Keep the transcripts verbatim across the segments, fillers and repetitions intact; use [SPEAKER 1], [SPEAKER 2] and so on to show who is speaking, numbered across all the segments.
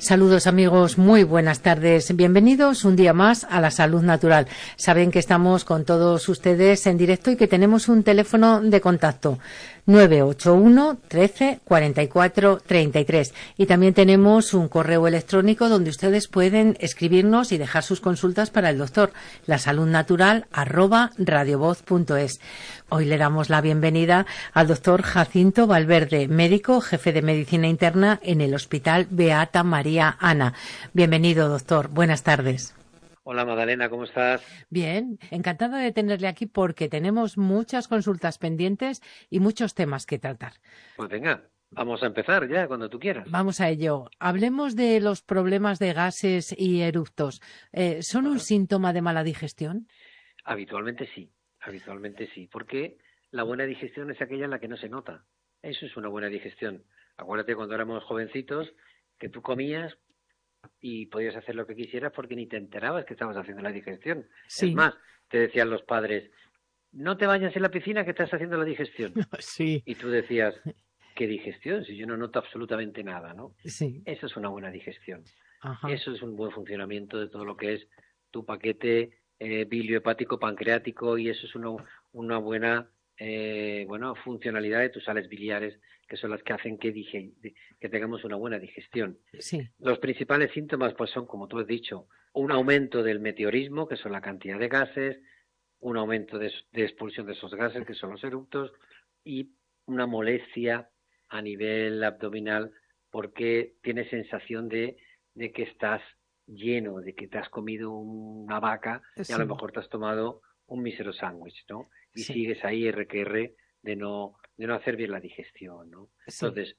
[SPEAKER 1] Saludos amigos, muy buenas tardes. Bienvenidos un día más a La Salud Natural. Saben que estamos con todos ustedes en directo y que tenemos un teléfono de contacto nueve ocho uno, trece, cuarenta y cuatro, treinta y tres. Y también tenemos un correo electrónico donde ustedes pueden escribirnos y dejar sus consultas para el doctor, lasaludnatural arroba radiovoz punto es. Hoy le damos la bienvenida al doctor Jacinto Valverde, médico, jefe de medicina interna en el Hospital Beata María Ana. Bienvenido, doctor. Buenas tardes.
[SPEAKER 2] Hola Magdalena, ¿cómo estás?
[SPEAKER 1] Bien, encantada de tenerle aquí porque tenemos muchas consultas pendientes y muchos temas que tratar.
[SPEAKER 2] Pues venga, vamos a empezar ya, cuando tú quieras.
[SPEAKER 1] Vamos a ello. Hablemos de los problemas de gases y eructos. Eh, ¿Son un
[SPEAKER 2] Ajá.
[SPEAKER 1] síntoma de mala digestión?
[SPEAKER 2] Habitualmente sí, habitualmente sí, porque la buena digestión es aquella en la que no se nota. Eso es una buena digestión. Acuérdate cuando éramos jovencitos que tú comías y podías hacer lo que quisieras porque ni te enterabas que estabas haciendo la digestión.
[SPEAKER 1] Sí.
[SPEAKER 2] Es más, te decían los padres, no te bañes en la piscina que estás haciendo la digestión.
[SPEAKER 1] Sí.
[SPEAKER 2] Y tú decías, ¿qué digestión? Si yo no noto absolutamente nada, ¿no?
[SPEAKER 1] Sí.
[SPEAKER 2] Eso es una buena digestión.
[SPEAKER 1] Ajá.
[SPEAKER 2] Eso es un buen funcionamiento de todo lo que es tu paquete eh, biliohepático pancreático y eso es una, una buena eh, bueno, funcionalidad de tus sales biliares, que son las que hacen que, dige, que tengamos una buena digestión.
[SPEAKER 1] Sí.
[SPEAKER 2] Los principales síntomas pues son, como tú has dicho, un aumento del meteorismo, que son la cantidad de gases, un aumento de, de expulsión de esos gases, que son los eructos, y una molestia a nivel abdominal porque tienes sensación de, de que estás lleno, de que te has comido una vaca y
[SPEAKER 1] Sí.
[SPEAKER 2] a lo mejor te has tomado un mísero sándwich, ¿no? Y
[SPEAKER 1] Sí.
[SPEAKER 2] sigues ahí R que R de no, de no hacer bien la digestión, ¿no?
[SPEAKER 1] Sí.
[SPEAKER 2] Entonces,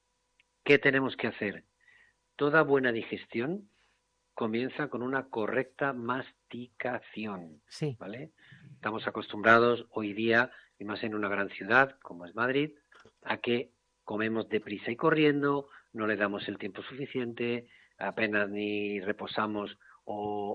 [SPEAKER 2] ¿qué tenemos que hacer? Toda buena digestión comienza con una correcta masticación,
[SPEAKER 1] Sí.
[SPEAKER 2] ¿vale? Estamos acostumbrados hoy día, y más en una gran ciudad como es Madrid, a que comemos deprisa y corriendo, no le damos el tiempo suficiente, apenas ni reposamos o,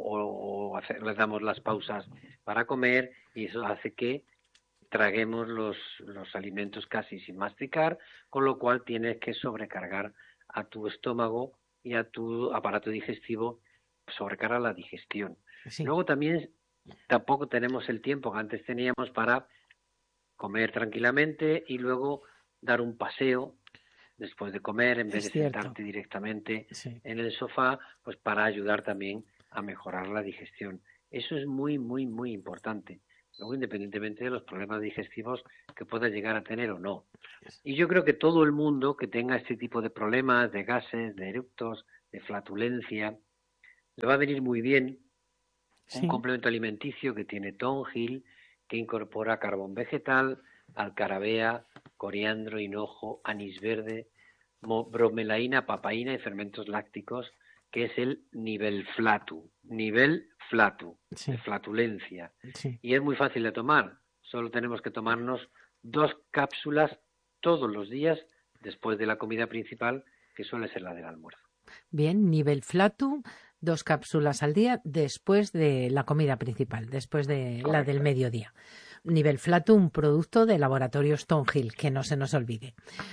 [SPEAKER 2] o, o hacer, le damos las pausas para comer y eso hace que traguemos los, los alimentos casi sin masticar, con lo cual tienes que sobrecargar a tu estómago y a tu aparato digestivo, sobrecarga la digestión.
[SPEAKER 1] Sí.
[SPEAKER 2] Luego también tampoco tenemos el tiempo que antes teníamos para comer tranquilamente y luego dar un paseo después de comer en vez
[SPEAKER 1] Es
[SPEAKER 2] de
[SPEAKER 1] cierto.
[SPEAKER 2] sentarte directamente
[SPEAKER 1] Sí.
[SPEAKER 2] en el sofá, pues para ayudar también a mejorar la digestión. Eso es muy, muy, muy importante. Luego, independientemente de los problemas digestivos que pueda llegar a tener o no. Y yo creo que todo el mundo que tenga este tipo de problemas, de gases, de eructos, de flatulencia, le va a venir muy bien un
[SPEAKER 1] Sí.
[SPEAKER 2] complemento alimenticio que tiene tonjil, que incorpora carbón vegetal, alcarabea, coriandro, hinojo, anís verde, bromelaína, papaína y fermentos lácticos, que es el nivel flatu, nivel flatu,
[SPEAKER 1] Sí.
[SPEAKER 2] de flatulencia.
[SPEAKER 1] Sí.
[SPEAKER 2] Y es muy fácil de tomar, solo tenemos que tomarnos dos cápsulas todos los días después de la comida principal, que suele ser la del almuerzo.
[SPEAKER 1] Bien, nivel flatu, dos cápsulas al día después de la comida principal, después de
[SPEAKER 2] Correcto.
[SPEAKER 1] la del mediodía. Nivel flatu, un producto de Laboratorios Tonhill, que no se nos olvide.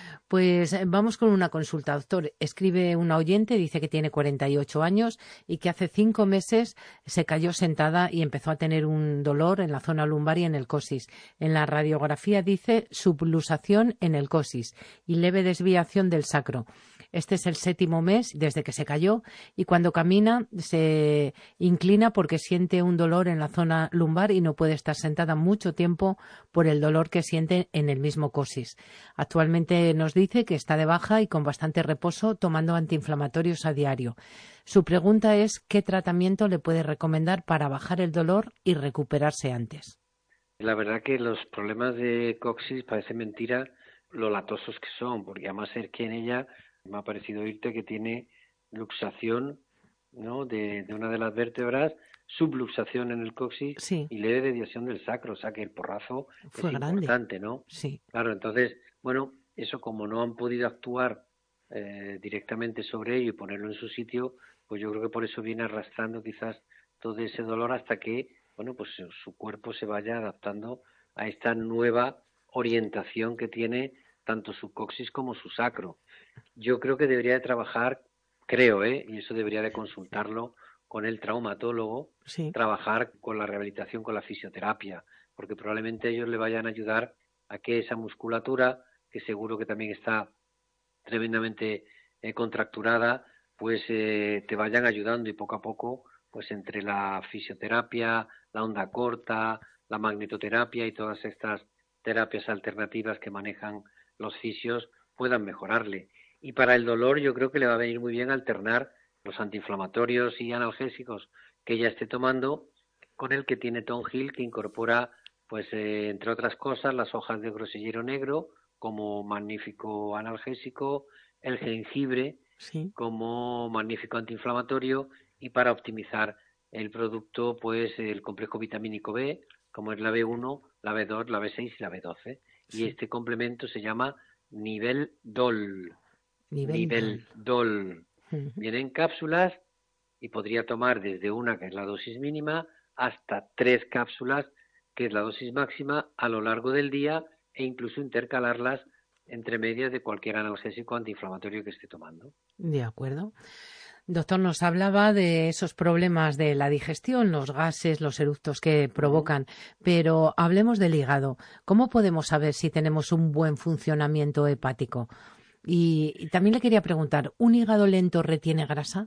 [SPEAKER 1] Pues vamos con una consulta, doctor. Escribe una oyente, dice que tiene cuarenta y ocho años y que hace cinco meses se cayó sentada y empezó a tener un dolor en la zona lumbar y en el coxis. En la radiografía dice subluxación en el coxis y leve desviación del sacro. Este es el séptimo mes desde que se cayó y cuando camina se inclina porque siente un dolor en la zona lumbar y no puede estar sentada mucho tiempo por el dolor que siente en el mismo coxis. Actualmente nos dice que está de baja y con bastante reposo tomando antiinflamatorios a diario. Su pregunta es ¿qué tratamiento le puede recomendar para bajar el dolor y recuperarse antes?
[SPEAKER 2] La verdad que los problemas de coxis parece mentira lo latosos que son, porque además ser que en ella me ha parecido oírte que tiene luxación, ¿no?, de, de una de las vértebras, subluxación en el coxis
[SPEAKER 1] Sí.
[SPEAKER 2] y leve desviación del sacro, o sea que el porrazo
[SPEAKER 1] Fue
[SPEAKER 2] es
[SPEAKER 1] grande.
[SPEAKER 2] importante, ¿no?
[SPEAKER 1] Sí.
[SPEAKER 2] Claro, entonces, bueno, eso como no han podido actuar eh, directamente sobre ello y ponerlo en su sitio, pues yo creo que por eso viene arrastrando quizás todo ese dolor hasta que, bueno, pues su cuerpo se vaya adaptando a esta nueva orientación que tiene tanto su coxis como su sacro. Yo creo que debería de trabajar creo, ¿eh? Y eso debería de consultarlo con el traumatólogo,
[SPEAKER 1] Sí.
[SPEAKER 2] trabajar con la rehabilitación, con la fisioterapia, porque probablemente ellos le vayan a ayudar a que esa musculatura, que seguro que también está tremendamente eh, contracturada, pues eh, te vayan ayudando y poco a poco, pues entre la fisioterapia, la onda corta, la magnetoterapia y todas estas terapias alternativas que manejan los fisios puedan mejorarle. Y para el dolor yo creo que le va a venir muy bien alternar los antiinflamatorios y analgésicos que ella esté tomando con el que tiene Tom Hill, que incorpora, pues eh, entre otras cosas, las hojas de grosellero negro como magnífico analgésico, el jengibre
[SPEAKER 1] Sí.
[SPEAKER 2] como magnífico antiinflamatorio y para optimizar el producto, pues el complejo vitamínico B, como es la B uno, la B dos, la B seis y la B doce. Y
[SPEAKER 1] Sí.
[SPEAKER 2] este complemento se llama Nivel Dol.
[SPEAKER 1] Nivel
[SPEAKER 2] Nivel
[SPEAKER 1] D O L.
[SPEAKER 2] Dol.
[SPEAKER 1] Ujú.
[SPEAKER 2] Viene en cápsulas y podría tomar desde una, que es la dosis mínima, hasta tres cápsulas, que es la dosis máxima, a lo largo del día e incluso intercalarlas entre medias de cualquier analgésico antiinflamatorio que esté tomando.
[SPEAKER 1] De acuerdo. Doctor, nos hablaba de esos problemas de la digestión, los gases, los eructos que
[SPEAKER 2] Ujú.
[SPEAKER 1] provocan, pero hablemos del hígado. ¿Cómo podemos saber si tenemos un buen funcionamiento hepático? Y, y también le quería preguntar, ¿un hígado lento retiene grasa?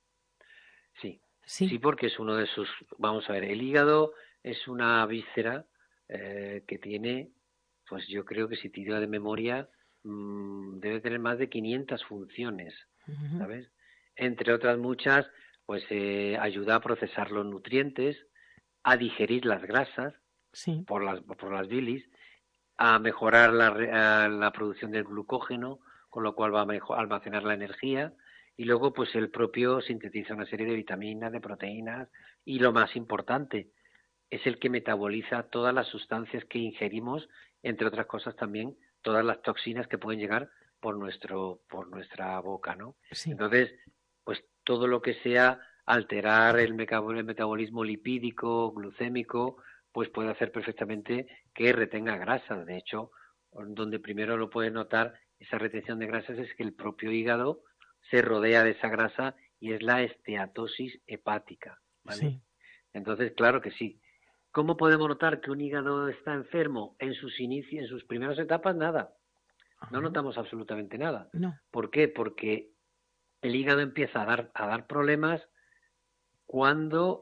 [SPEAKER 2] Sí,
[SPEAKER 1] Sí.
[SPEAKER 2] sí, porque es uno de sus, vamos a ver, el hígado es una víscera eh, que tiene, pues yo creo que si tiro de memoria, mmm, debe tener más de quinientas funciones,
[SPEAKER 1] Ujú.
[SPEAKER 2] ¿sabes? Entre otras muchas, pues eh, ayuda a procesar los nutrientes, a digerir las grasas
[SPEAKER 1] Sí.
[SPEAKER 2] por las, por las bilis, a mejorar la, a la producción del glucógeno, con lo cual va a mejor, almacenar la energía, y luego pues el propio sintetiza una serie de vitaminas, de proteínas, y lo más importante, es el que metaboliza todas las sustancias que ingerimos, entre otras cosas también todas las toxinas que pueden llegar por nuestro, por nuestra boca, ¿no?
[SPEAKER 1] Sí.
[SPEAKER 2] Entonces, pues todo lo que sea alterar el metabolismo lipídico, glucémico, pues puede hacer perfectamente que retenga grasas. De hecho, donde primero lo puedes notar esa retención de grasas es que el propio hígado se rodea de esa grasa y es la esteatosis hepática, ¿vale?
[SPEAKER 1] Sí.
[SPEAKER 2] Entonces, claro que sí. ¿Cómo podemos notar que un hígado está enfermo? En sus inicios, en sus primeras etapas, nada. No
[SPEAKER 1] Ajá.
[SPEAKER 2] notamos absolutamente nada.
[SPEAKER 1] No.
[SPEAKER 2] ¿Por qué? Porque el hígado empieza a dar, a dar problemas cuando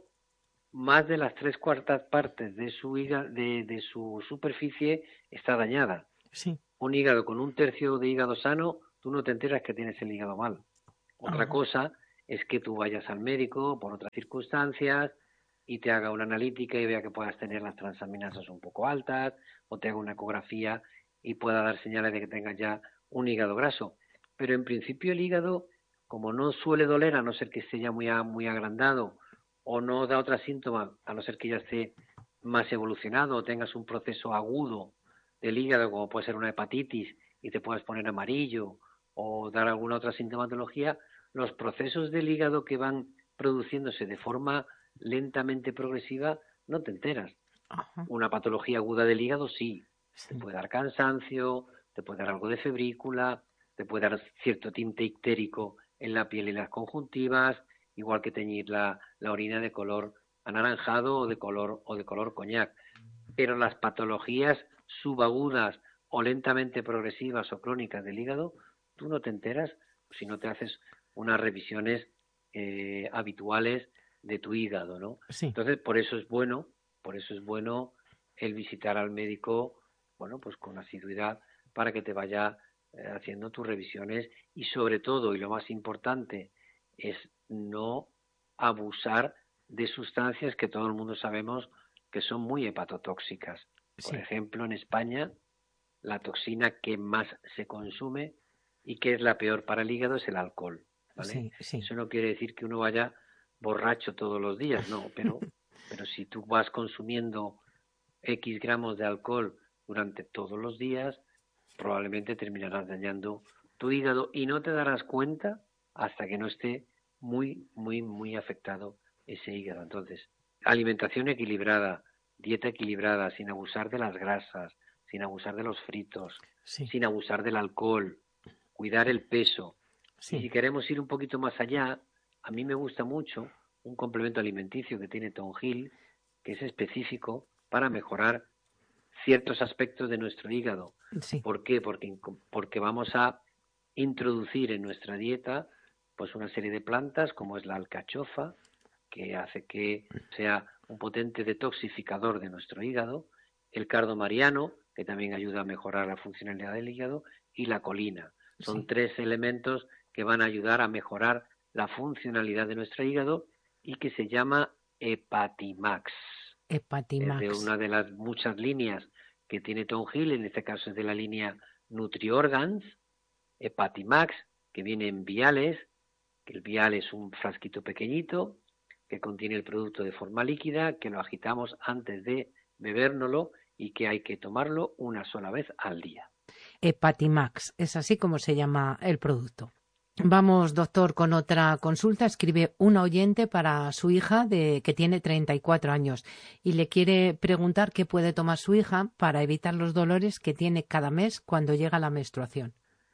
[SPEAKER 2] más de las tres cuartas partes de su, hígado, de, de su superficie está dañada.
[SPEAKER 1] Sí.
[SPEAKER 2] Un hígado con un tercio de hígado sano, tú no te enteras que tienes el hígado mal. Otra
[SPEAKER 1] Ajá.
[SPEAKER 2] cosa es que tú vayas al médico por otras circunstancias y te haga una analítica y vea que puedas tener las transaminasas un poco altas, o te haga una ecografía y pueda dar señales de que tengas ya un hígado graso. Pero en principio el hígado, como no suele doler, a no ser que esté ya muy, muy agrandado, o no da otros síntomas, a no ser que ya esté más evolucionado o tengas un proceso agudo del hígado, como puede ser una hepatitis, y te puedas poner amarillo o dar alguna otra sintomatología, los procesos del hígado que van produciéndose de forma lentamente progresiva, no te enteras.
[SPEAKER 1] Ajá.
[SPEAKER 2] Una patología aguda del hígado sí, te
[SPEAKER 1] Sí.
[SPEAKER 2] puede dar cansancio, te puede dar algo de febrícula, te puede dar cierto tinte ictérico en la piel y las conjuntivas, igual que teñir la, la orina de color anaranjado o de color o de color coñac. Pero las patologías subagudas o lentamente progresivas o crónicas del hígado, tú no te enteras si no te haces unas revisiones eh, habituales de tu hígado, ¿no?
[SPEAKER 1] Sí.
[SPEAKER 2] Entonces, por eso es bueno, por eso es bueno el visitar al médico, bueno, pues con asiduidad para que te vaya eh, haciendo tus revisiones y sobre todo, y lo más importante, es no abusar de sustancias que todo el mundo sabemos que son muy hepatotóxicas. Por
[SPEAKER 1] Sí.
[SPEAKER 2] ejemplo, en España, la toxina que más se consume y que es la peor para el hígado es el alcohol, ¿vale?
[SPEAKER 1] Sí. Sí.
[SPEAKER 2] Eso no quiere decir que uno vaya borracho todos los días, no, pero, pero si tú vas consumiendo X gramos de alcohol durante todos los días, probablemente terminarás dañando tu hígado y no te darás cuenta hasta que no esté muy, muy, muy afectado ese hígado. Entonces, alimentación equilibrada, dieta equilibrada, sin abusar de las grasas, sin abusar de los fritos,
[SPEAKER 1] Sí.
[SPEAKER 2] sin abusar del alcohol, cuidar el peso,
[SPEAKER 1] Sí.
[SPEAKER 2] Y si queremos ir un poquito más allá, a mí me gusta mucho un complemento alimenticio que tiene Tonjil, que es específico para mejorar ciertos aspectos de nuestro hígado.
[SPEAKER 1] Sí.
[SPEAKER 2] ¿Por qué? Porque, porque vamos a introducir en nuestra dieta pues una serie de plantas como es la alcachofa, que hace que sea un potente detoxificador de nuestro hígado, el cardo mariano, que también ayuda a mejorar la funcionalidad del hígado, y la colina. Son
[SPEAKER 1] Sí.
[SPEAKER 2] tres elementos que van a ayudar a mejorar la funcionalidad de nuestro hígado y que se llama Hepatimax. Es de
[SPEAKER 1] Hepatimax.
[SPEAKER 2] una de las muchas líneas que tiene Tonjil, en este caso es de la línea NutriOrgans, Hepatimax, que viene en viales, que el vial es un frasquito pequeñito que contiene el producto de forma líquida, que lo agitamos antes de bebérnoslo y que hay que tomarlo una sola vez al día.
[SPEAKER 1] Hepatimax, es así como se llama el producto. Vamos, doctor, con otra consulta. Escribe una oyente para su hija de que tiene treinta y cuatro años y le quiere preguntar qué puede tomar su hija para evitar los dolores que tiene cada mes cuando llega la menstruación.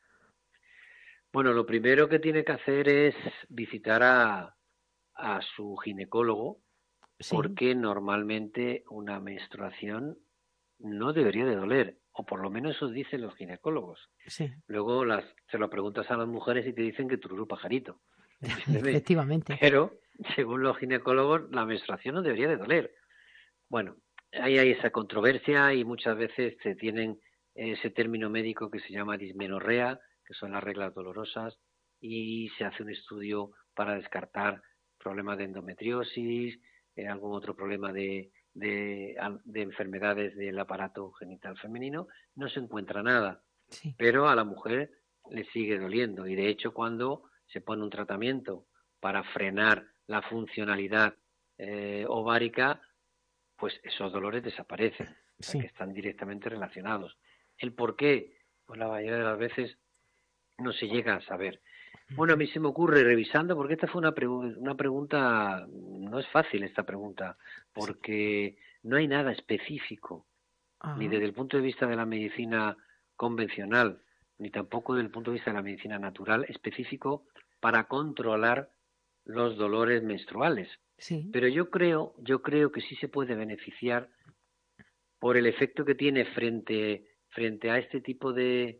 [SPEAKER 2] Bueno, lo primero que tiene que hacer es visitar a, a su ginecólogo,
[SPEAKER 1] Sí,
[SPEAKER 2] porque normalmente una menstruación no debería de doler, o por lo menos eso dicen los ginecólogos.
[SPEAKER 1] sí,
[SPEAKER 2] Luego las, se lo preguntas a las mujeres y te dicen que tururú pajarito, entiéndeme.
[SPEAKER 1] efectivamente.
[SPEAKER 2] Pero, según los ginecólogos, la menstruación no debería de doler. Bueno, ahí hay esa controversia y muchas veces se tienen ese término médico que se llama dismenorrea, que son las reglas dolorosas, y se hace un estudio para descartar problemas de endometriosis, eh, algún otro problema de, de, de enfermedades del aparato genital femenino. No se encuentra nada,
[SPEAKER 1] Sí,
[SPEAKER 2] pero a la mujer le sigue doliendo y de hecho cuando se pone un tratamiento para frenar la funcionalidad eh, ovárica, pues esos dolores desaparecen, o sea que
[SPEAKER 1] sí.
[SPEAKER 2] están directamente relacionados. ¿El por qué? Pues la mayoría de las veces no se llega a saber. Bueno, a mí se me ocurre revisando, porque esta fue una, pregu una pregunta, no es fácil esta pregunta,
[SPEAKER 1] Sí.
[SPEAKER 2] porque no hay nada específico, ni
[SPEAKER 1] Ah,
[SPEAKER 2] desde el punto de vista de la medicina convencional, ni tampoco desde el punto de vista de la medicina natural específico para controlar los dolores menstruales.
[SPEAKER 1] sí,
[SPEAKER 2] Pero yo creo, yo creo que sí se puede beneficiar por el efecto que tiene frente, frente a este tipo de,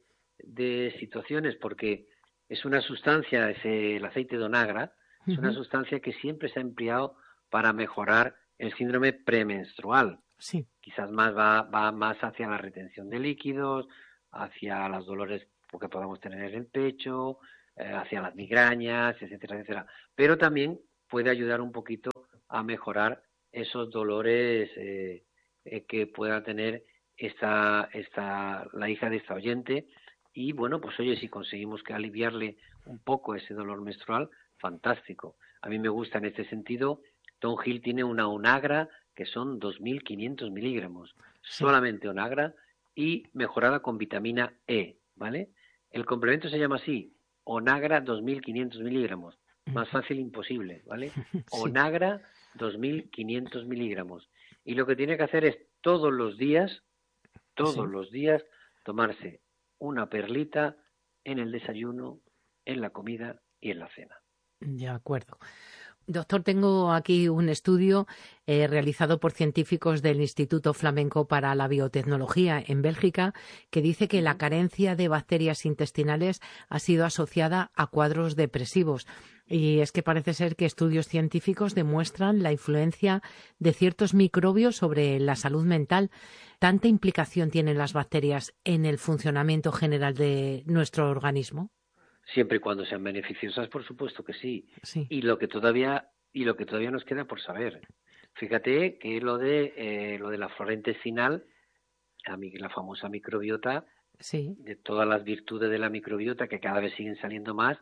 [SPEAKER 2] de situaciones, porque es una sustancia, es el aceite de onagra, es una
[SPEAKER 1] ujú,
[SPEAKER 2] sustancia que siempre se ha empleado para mejorar el síndrome premenstrual.
[SPEAKER 1] sí,
[SPEAKER 2] Quizás más va, va más hacia la retención de líquidos, hacia los dolores que podamos tener en el pecho, eh, hacia las migrañas, etcétera, etcétera. Pero también puede ayudar un poquito a mejorar esos dolores eh, eh, que pueda tener esta, esta, la hija de esta oyente. Y bueno, pues oye, si conseguimos que aliviarle un poco ese dolor menstrual, fantástico. A mí me gusta en este sentido. Tom Hill tiene una onagra que son dos mil quinientos miligramos,
[SPEAKER 1] sí.
[SPEAKER 2] solamente onagra y mejorada con vitamina E, ¿vale? El complemento se llama así, onagra dos mil quinientos miligramos, más
[SPEAKER 1] Ujú,
[SPEAKER 2] fácil imposible, ¿vale?
[SPEAKER 1] sí,
[SPEAKER 2] Onagra dos mil quinientos miligramos. Y lo que tiene que hacer es todos los días, todos
[SPEAKER 1] sí.
[SPEAKER 2] los días, tomarse una perlita en el desayuno, en la comida y en la cena.
[SPEAKER 1] De acuerdo. Doctor, tengo aquí un estudio eh, realizado por científicos del Instituto Flamenco para la Biotecnología en Bélgica que dice que la
[SPEAKER 2] Uh-huh.
[SPEAKER 1] carencia de bacterias intestinales ha sido asociada a cuadros depresivos. Y es que parece ser que estudios científicos demuestran la influencia de ciertos microbios sobre la salud mental. ¿Tanta implicación tienen las bacterias en el funcionamiento general de nuestro organismo?
[SPEAKER 2] Siempre y cuando sean beneficiosas, por supuesto que sí.
[SPEAKER 1] Sí,
[SPEAKER 2] Y lo que todavía y lo que todavía nos queda por saber. Fíjate que lo de eh, lo de la flora intestinal, la, la famosa microbiota,
[SPEAKER 1] sí.
[SPEAKER 2] de todas las virtudes de la microbiota que cada vez siguen saliendo más,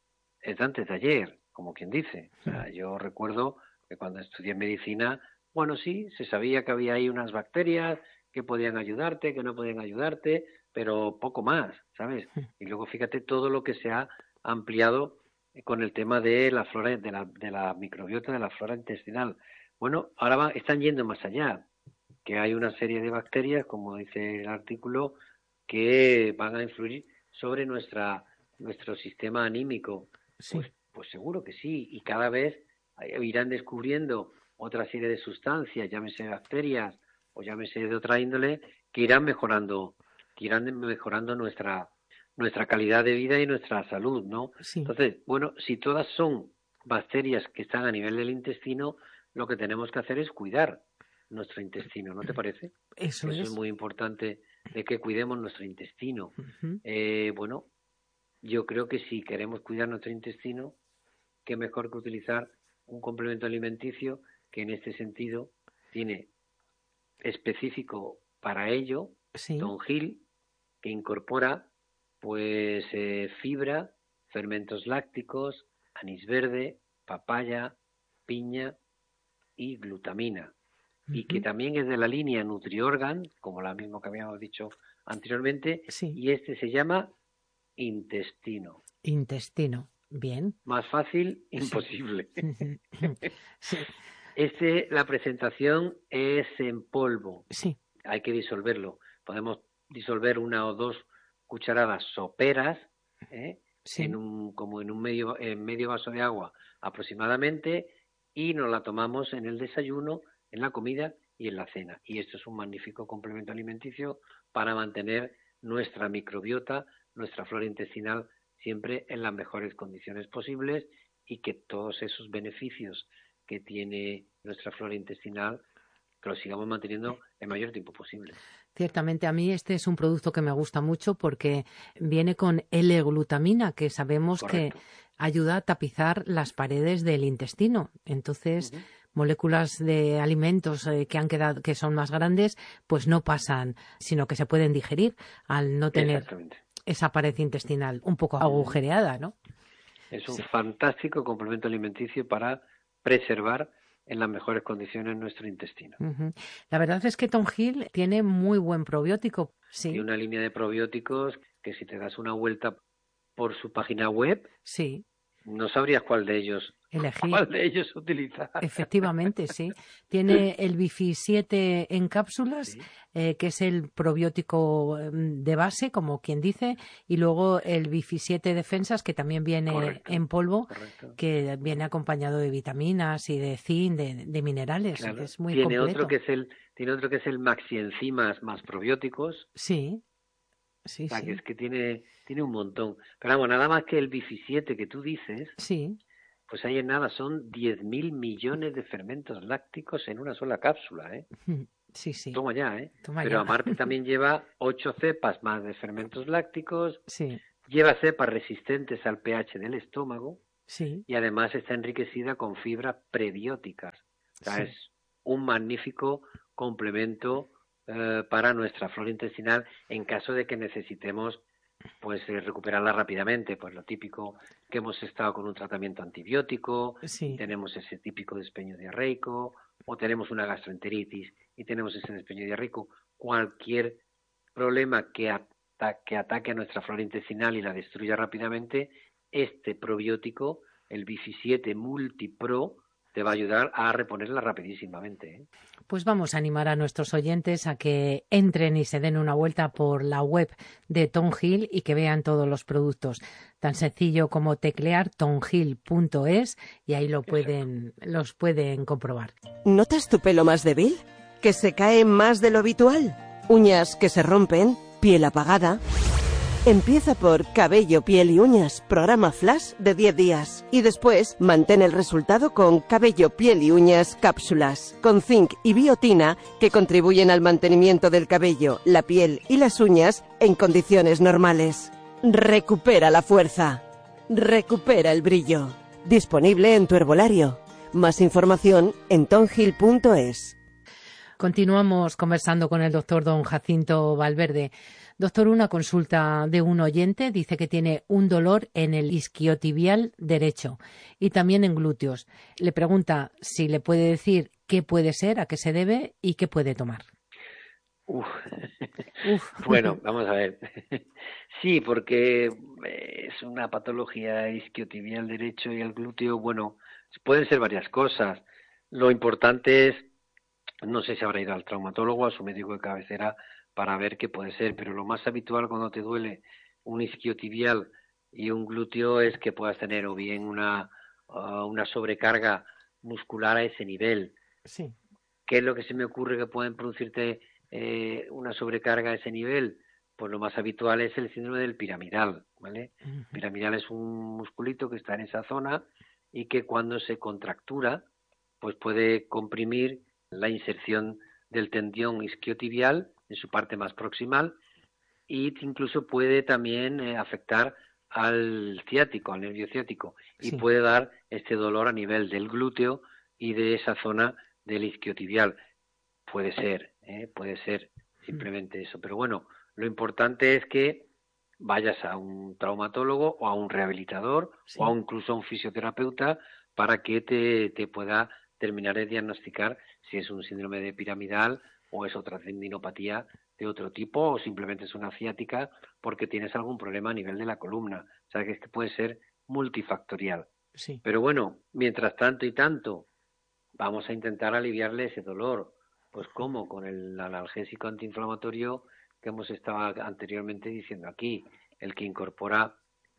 [SPEAKER 2] es de antes de ayer, como quien dice. O sea, yo recuerdo que cuando estudié medicina, bueno, sí, se sabía que había ahí unas bacterias que podían ayudarte, que no podían ayudarte, pero poco más, ¿sabes? Y luego fíjate todo lo que se ha ampliado con el tema de la flora, de la, de la microbiota, de la flora intestinal. Bueno, ahora va, están yendo más allá, que hay una serie de bacterias, como dice el artículo, que van a influir sobre nuestra nuestro sistema anímico.
[SPEAKER 1] Sí.
[SPEAKER 2] Pues, pues seguro que sí, y cada vez irán descubriendo otra serie de sustancias, llámese bacterias o llámese de otra índole, que irán mejorando, que irán mejorando nuestra nuestra calidad de vida y nuestra salud, ¿no?
[SPEAKER 1] Sí.
[SPEAKER 2] Entonces, bueno, si todas son bacterias que están a nivel del intestino, lo que tenemos que hacer es cuidar nuestro intestino, ¿no te parece?
[SPEAKER 1] Eso,
[SPEAKER 2] Eso
[SPEAKER 1] es.
[SPEAKER 2] es muy importante, de que cuidemos nuestro intestino.
[SPEAKER 1] Uh-huh.
[SPEAKER 2] Eh, bueno, yo creo que si queremos cuidar nuestro intestino, qué mejor que utilizar un complemento alimenticio que en este sentido tiene específico para ello,
[SPEAKER 1] sí.
[SPEAKER 2] Tonghil, que incorpora pues eh, fibra, fermentos lácticos, anís verde, papaya, piña y glutamina. Uh-huh. Y que también es de la línea NutriOrgan, como la misma que habíamos dicho anteriormente,
[SPEAKER 1] sí.
[SPEAKER 2] y este se llama intestino.
[SPEAKER 1] Intestino, bien.
[SPEAKER 2] Más fácil, imposible.
[SPEAKER 1] Sí. sí.
[SPEAKER 2] Este, la presentación es en polvo.
[SPEAKER 1] Sí.
[SPEAKER 2] Hay que disolverlo. Podemos disolver una o dos cucharadas soperas, ¿eh?
[SPEAKER 1] sí.
[SPEAKER 2] en un, como en un medio, en medio vaso de agua aproximadamente, y nos la tomamos en el desayuno, en la comida y en la cena. Y esto es un magnífico complemento alimenticio para mantener nuestra microbiota, nuestra flora intestinal siempre en las mejores condiciones posibles, y que todos esos beneficios que tiene nuestra flora intestinal que lo sigamos manteniendo el mayor tiempo posible.
[SPEAKER 1] Ciertamente, a mí este es un producto que me gusta mucho porque viene con L-glutamina, que sabemos Correcto. que ayuda a tapizar las paredes del intestino. Entonces, uh-huh. moléculas de alimentos eh, que han quedado, que son más grandes, pues no pasan, sino que se pueden digerir al no tener esa pared intestinal un poco agujereada, ¿no?
[SPEAKER 2] Es un sí. fantástico complemento alimenticio para preservar en las mejores condiciones nuestro intestino.
[SPEAKER 1] Uh-huh. La verdad es que Tonghil tiene muy buen probiótico. Sí.
[SPEAKER 2] Tiene una línea de probióticos que si te das una vuelta por su página web,
[SPEAKER 1] sí.
[SPEAKER 2] no sabrías cuál de ellos
[SPEAKER 1] elegir.
[SPEAKER 2] ¿Cuál de ellos utilizar?
[SPEAKER 1] Efectivamente, sí. Tiene el Bifi siete en cápsulas, sí. eh, que es el probiótico de base, como quien dice, y luego el Bifi siete Defensas, que también viene correcto, en polvo, correcto. que viene acompañado de vitaminas y de zinc, de, de minerales.
[SPEAKER 2] Claro.
[SPEAKER 1] Que es muy
[SPEAKER 2] tiene
[SPEAKER 1] completo.
[SPEAKER 2] Otro que es el, tiene otro que es el Maxi Enzimas más probióticos.
[SPEAKER 1] Sí. Sí,
[SPEAKER 2] o sea,
[SPEAKER 1] sí.
[SPEAKER 2] que es que tiene, tiene un montón. Pero vamos, nada más que el Bifi siete que tú dices...
[SPEAKER 1] Sí.
[SPEAKER 2] Pues ahí en nada, son diez mil millones de fermentos lácticos en una sola cápsula, ¿eh?
[SPEAKER 1] Sí, sí.
[SPEAKER 2] Toma ya, ¿eh?
[SPEAKER 1] Toma
[SPEAKER 2] Pero
[SPEAKER 1] ya.
[SPEAKER 2] aparte también lleva ocho cepas más de fermentos lácticos,
[SPEAKER 1] sí.
[SPEAKER 2] lleva cepas resistentes al pH del estómago,
[SPEAKER 1] sí.
[SPEAKER 2] y además está enriquecida con fibras prebióticas. O sea, sí. es un magnífico complemento eh, para nuestra flora intestinal en caso de que necesitemos pues eh, recuperarla rápidamente, pues lo típico que hemos estado con un tratamiento antibiótico,
[SPEAKER 1] sí.
[SPEAKER 2] y tenemos ese típico despeño diarreico, o tenemos una gastroenteritis y tenemos ese despeño diarreico, cualquier problema que, ata- que ataque a nuestra flora intestinal y la destruya rápidamente, este probiótico, el Bifi siete Multipro, te va a ayudar a reponerla rapidísimamente, ¿eh?
[SPEAKER 1] Pues vamos a animar a nuestros oyentes a que entren y se den una vuelta por la web de Tonghil y que vean todos los productos. Tan sencillo como teclear tonghil punto es y ahí lo pueden, los pueden comprobar.
[SPEAKER 3] ¿Notas tu pelo más débil? ¿Que se cae más de lo habitual? ¿Uñas que se rompen? ¿Piel apagada? Empieza por Cabello, Piel y Uñas, programa Flash de diez días. Y después mantén el resultado con Cabello, Piel y Uñas cápsulas, con zinc y biotina que contribuyen al mantenimiento del cabello, la piel y las uñas en condiciones normales. Recupera la fuerza. Recupera el brillo. Disponible en tu herbolario. Más información en tonghil punto es.
[SPEAKER 1] Continuamos conversando con el doctor don Jacinto Valverde. Doctor, una consulta de un oyente dice que tiene un dolor en el isquiotibial derecho y también en glúteos. Le pregunta si le puede decir qué puede ser, a qué se debe y qué puede tomar.
[SPEAKER 2] Uf. Uf. Bueno, vamos a ver. Sí, porque es una patología isquiotibial derecho y el glúteo, bueno, pueden ser varias cosas. Lo importante es, no sé si habrá ido al traumatólogo, a su médico de cabecera, para ver qué puede ser, pero lo más habitual cuando te duele un isquiotibial Y un glúteo es que puedas tener o bien una, uh, una sobrecarga muscular a ese nivel.
[SPEAKER 1] Sí.
[SPEAKER 2] ¿Qué es lo que se me ocurre que pueden producirte eh, una sobrecarga a ese nivel? Pues lo más habitual es el síndrome del piramidal, ¿vale?
[SPEAKER 1] Uh-huh.
[SPEAKER 2] Piramidal es un musculito que está en esa zona y que cuando se contractura, pues puede comprimir la inserción del tendón isquiotibial en su parte más proximal y incluso puede también eh, afectar al ciático, al nervio ciático, y
[SPEAKER 1] Sí.
[SPEAKER 2] puede dar este dolor a nivel del glúteo y de esa zona del isquiotibial. Puede ser, ¿eh? puede ser simplemente eso. Pero bueno, lo importante es que vayas a un traumatólogo o a un rehabilitador
[SPEAKER 1] Sí.
[SPEAKER 2] o a un, incluso a un fisioterapeuta para que te, te pueda terminar de diagnosticar si es un síndrome de piramidal o es otra tendinopatía de otro tipo o simplemente es una ciática porque tienes algún problema a nivel de la columna. O sea, que es que puede ser multifactorial.
[SPEAKER 1] Sí.
[SPEAKER 2] Pero bueno, mientras tanto y tanto, vamos a intentar aliviarle ese dolor. Pues ¿cómo? Con el analgésico antiinflamatorio que hemos estado anteriormente diciendo aquí, el que incorpora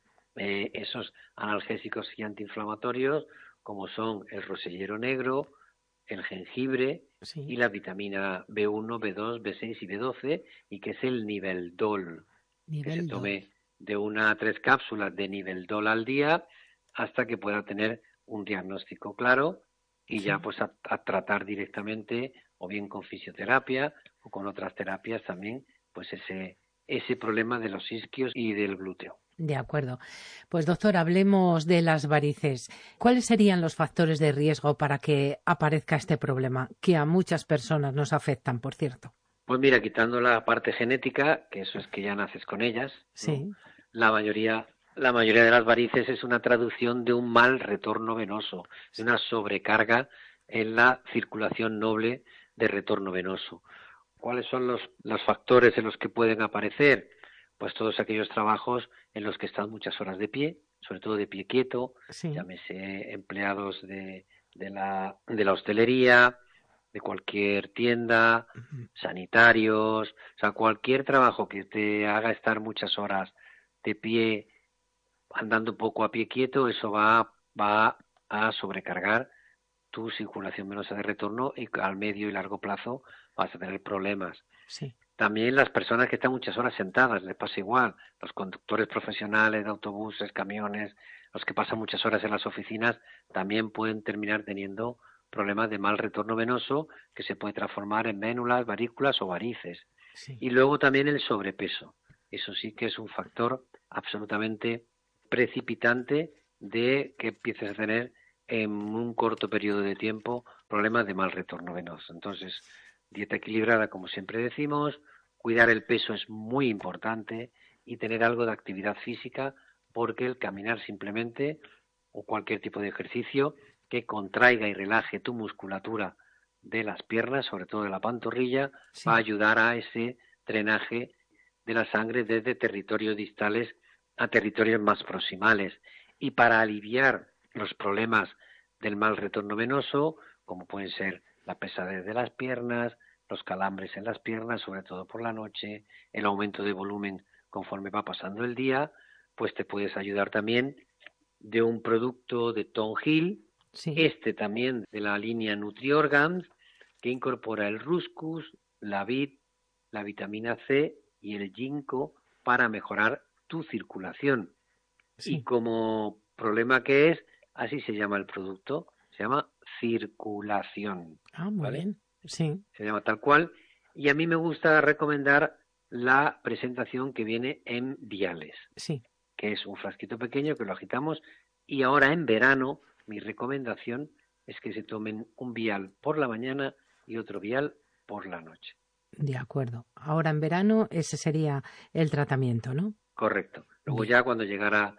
[SPEAKER 2] eh, esos analgésicos y antiinflamatorios como son el rosellero negro, el jengibre
[SPEAKER 1] Sí.
[SPEAKER 2] y la vitamina B uno, B dos, B seis y B doce, y que es el Niveldol, que se
[SPEAKER 1] Nivel dos.
[SPEAKER 2] tome de una a tres cápsulas de Niveldol al día hasta que pueda tener un diagnóstico claro y
[SPEAKER 1] Sí.
[SPEAKER 2] ya pues a, a tratar directamente o bien con fisioterapia o con otras terapias también pues ese ese problema de los isquios y del glúteo.
[SPEAKER 1] De acuerdo. Pues doctor, hablemos de las varices. ¿Cuáles serían los factores de riesgo para que aparezca este problema, que a muchas personas nos afectan, por cierto?
[SPEAKER 2] Pues mira, quitando la parte genética, que eso es que ya naces con ellas, ¿no?
[SPEAKER 1] Sí.
[SPEAKER 2] La mayoría, la mayoría de las varices es una traducción de un mal retorno venoso, de una sobrecarga en la circulación noble de retorno venoso. ¿Cuáles son los, los factores en los que pueden aparecer? Pues todos aquellos trabajos en los que están muchas horas de pie, sobre todo de pie quieto,
[SPEAKER 1] Sí.
[SPEAKER 2] llámese empleados de, de, la, de la hostelería, de cualquier tienda,
[SPEAKER 1] Ujú.
[SPEAKER 2] sanitarios, o sea, cualquier trabajo que te haga estar muchas horas de pie, andando poco a pie quieto, eso va, va a sobrecargar tu circulación venosa de retorno y al medio y largo plazo vas a tener problemas.
[SPEAKER 1] Sí.
[SPEAKER 2] También las personas que están muchas horas sentadas, les pasa igual. Los conductores profesionales de autobuses, camiones, los que pasan muchas horas en las oficinas, también pueden terminar teniendo problemas de mal retorno venoso que se puede transformar en vénulas, varículas o varices.
[SPEAKER 1] Sí.
[SPEAKER 2] Y luego también el sobrepeso. Eso sí que es un factor absolutamente precipitante de que empieces a tener en un corto periodo de tiempo problemas de mal retorno venoso. Entonces, dieta equilibrada, como siempre decimos, cuidar el peso es muy importante y tener algo de actividad física porque el caminar simplemente o cualquier tipo de ejercicio que contraiga y relaje tu musculatura de las piernas, sobre todo de la pantorrilla,
[SPEAKER 1] Sí.
[SPEAKER 2] va a ayudar a ese drenaje de la sangre desde territorios distales a territorios más proximales. Y para aliviar los problemas del mal retorno venoso, como pueden ser la pesadez de las piernas, los calambres en las piernas, sobre todo por la noche, el aumento de volumen conforme va pasando el día, pues te puedes ayudar también de un producto de Tom Hill,
[SPEAKER 1] Sí.
[SPEAKER 2] este también de la línea NutriOrgans, que incorpora el Ruscus, la vid, la vitamina C y el ginkgo para mejorar tu circulación.
[SPEAKER 1] Sí.
[SPEAKER 2] Y como problema que es, así se llama el producto, se llama circulación.
[SPEAKER 1] Ah, muy
[SPEAKER 2] ¿Vale?
[SPEAKER 1] bien. Sí.
[SPEAKER 2] Se llama tal cual. Y a mí me gusta recomendar la presentación que viene en viales,
[SPEAKER 1] Sí.
[SPEAKER 2] que es un frasquito pequeño que lo agitamos. Y ahora en verano, mi recomendación es que se tomen un vial por la mañana y otro vial por la noche.
[SPEAKER 1] De acuerdo. Ahora en verano ese sería el tratamiento, ¿no?
[SPEAKER 2] Correcto. Luego
[SPEAKER 1] Bien.
[SPEAKER 2] ya cuando llegara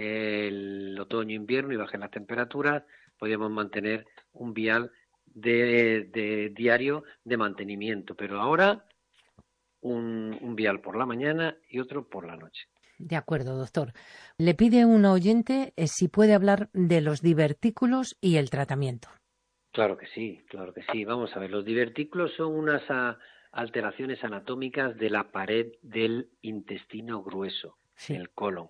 [SPEAKER 2] el otoño-invierno y bajen las temperaturas, podríamos mantener un vial de, de diario de mantenimiento. Pero ahora un, un vial por la mañana y otro por la noche.
[SPEAKER 1] De acuerdo, doctor. Le pide un oyente eh, si puede hablar de los divertículos y el tratamiento.
[SPEAKER 2] Claro que sí, claro que sí. Vamos a ver, los divertículos son unas a, alteraciones anatómicas de la pared del intestino grueso,
[SPEAKER 1] Sí.
[SPEAKER 2] el colon.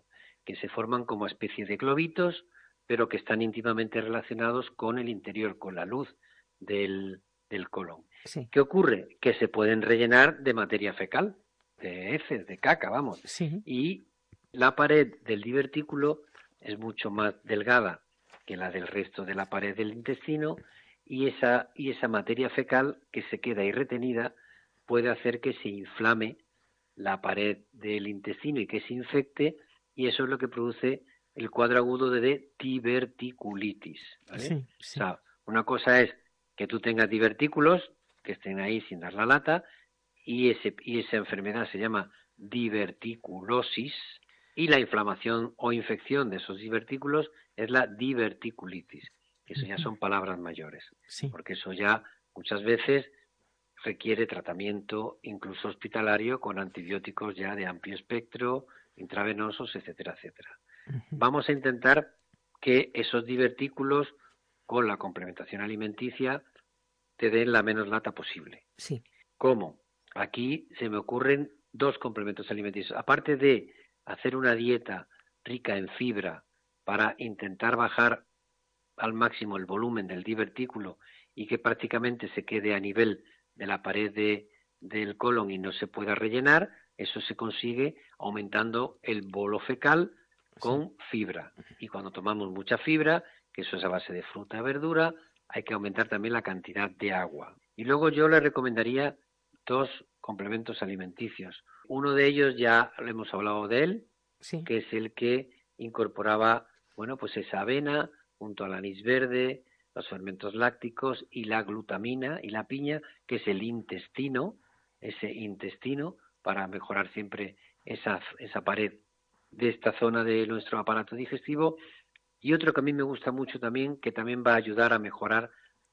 [SPEAKER 2] que se forman como especie de globitos, pero que están íntimamente relacionados con el interior, con la luz del, del colon.
[SPEAKER 1] Sí.
[SPEAKER 2] ¿Qué ocurre? Que se pueden rellenar de materia fecal, de heces, de caca, vamos.
[SPEAKER 1] Sí.
[SPEAKER 2] Y la pared del divertículo es mucho más delgada que la del resto de la pared del intestino, y esa, y esa materia fecal que se queda ahí retenida puede hacer que se inflame la pared del intestino y que se infecte, y eso es lo que produce el cuadro agudo de diverticulitis, ¿vale?
[SPEAKER 1] Sí, sí.
[SPEAKER 2] O sea, una cosa es que tú tengas divertículos que estén ahí sin dar la lata, y, ese, y esa enfermedad se llama diverticulosis, y la inflamación o infección de esos divertículos es la diverticulitis. Eso ya son palabras mayores,
[SPEAKER 1] sí.
[SPEAKER 2] porque eso ya muchas veces requiere tratamiento incluso hospitalario con antibióticos ya de amplio espectro, intravenosos, etcétera, etcétera. Uh-huh. Vamos a intentar que esos divertículos con la complementación alimenticia te den la menos lata posible.
[SPEAKER 1] Sí.
[SPEAKER 2] ¿Cómo? Aquí se me ocurren dos complementos alimenticios. Aparte de hacer una dieta rica en fibra para intentar bajar al máximo el volumen del divertículo y que prácticamente se quede a nivel de la pared de, del colon y no se pueda rellenar, eso se consigue aumentando el bolo fecal con sí. fibra. Y cuando tomamos mucha fibra, que eso es a base de fruta y verdura, hay que aumentar también la cantidad de agua. Y luego yo le recomendaría dos complementos alimenticios. Uno de ellos ya lo hemos hablado de él,
[SPEAKER 1] sí.
[SPEAKER 2] que es el que incorporaba, bueno, pues esa avena junto al anís verde, los fermentos lácticos y la glutamina y la piña, que es el intestino, ese intestino, para mejorar siempre esa, esa pared de esta zona de nuestro aparato digestivo. Y otro que a mí me gusta mucho también, que también va a ayudar a mejorar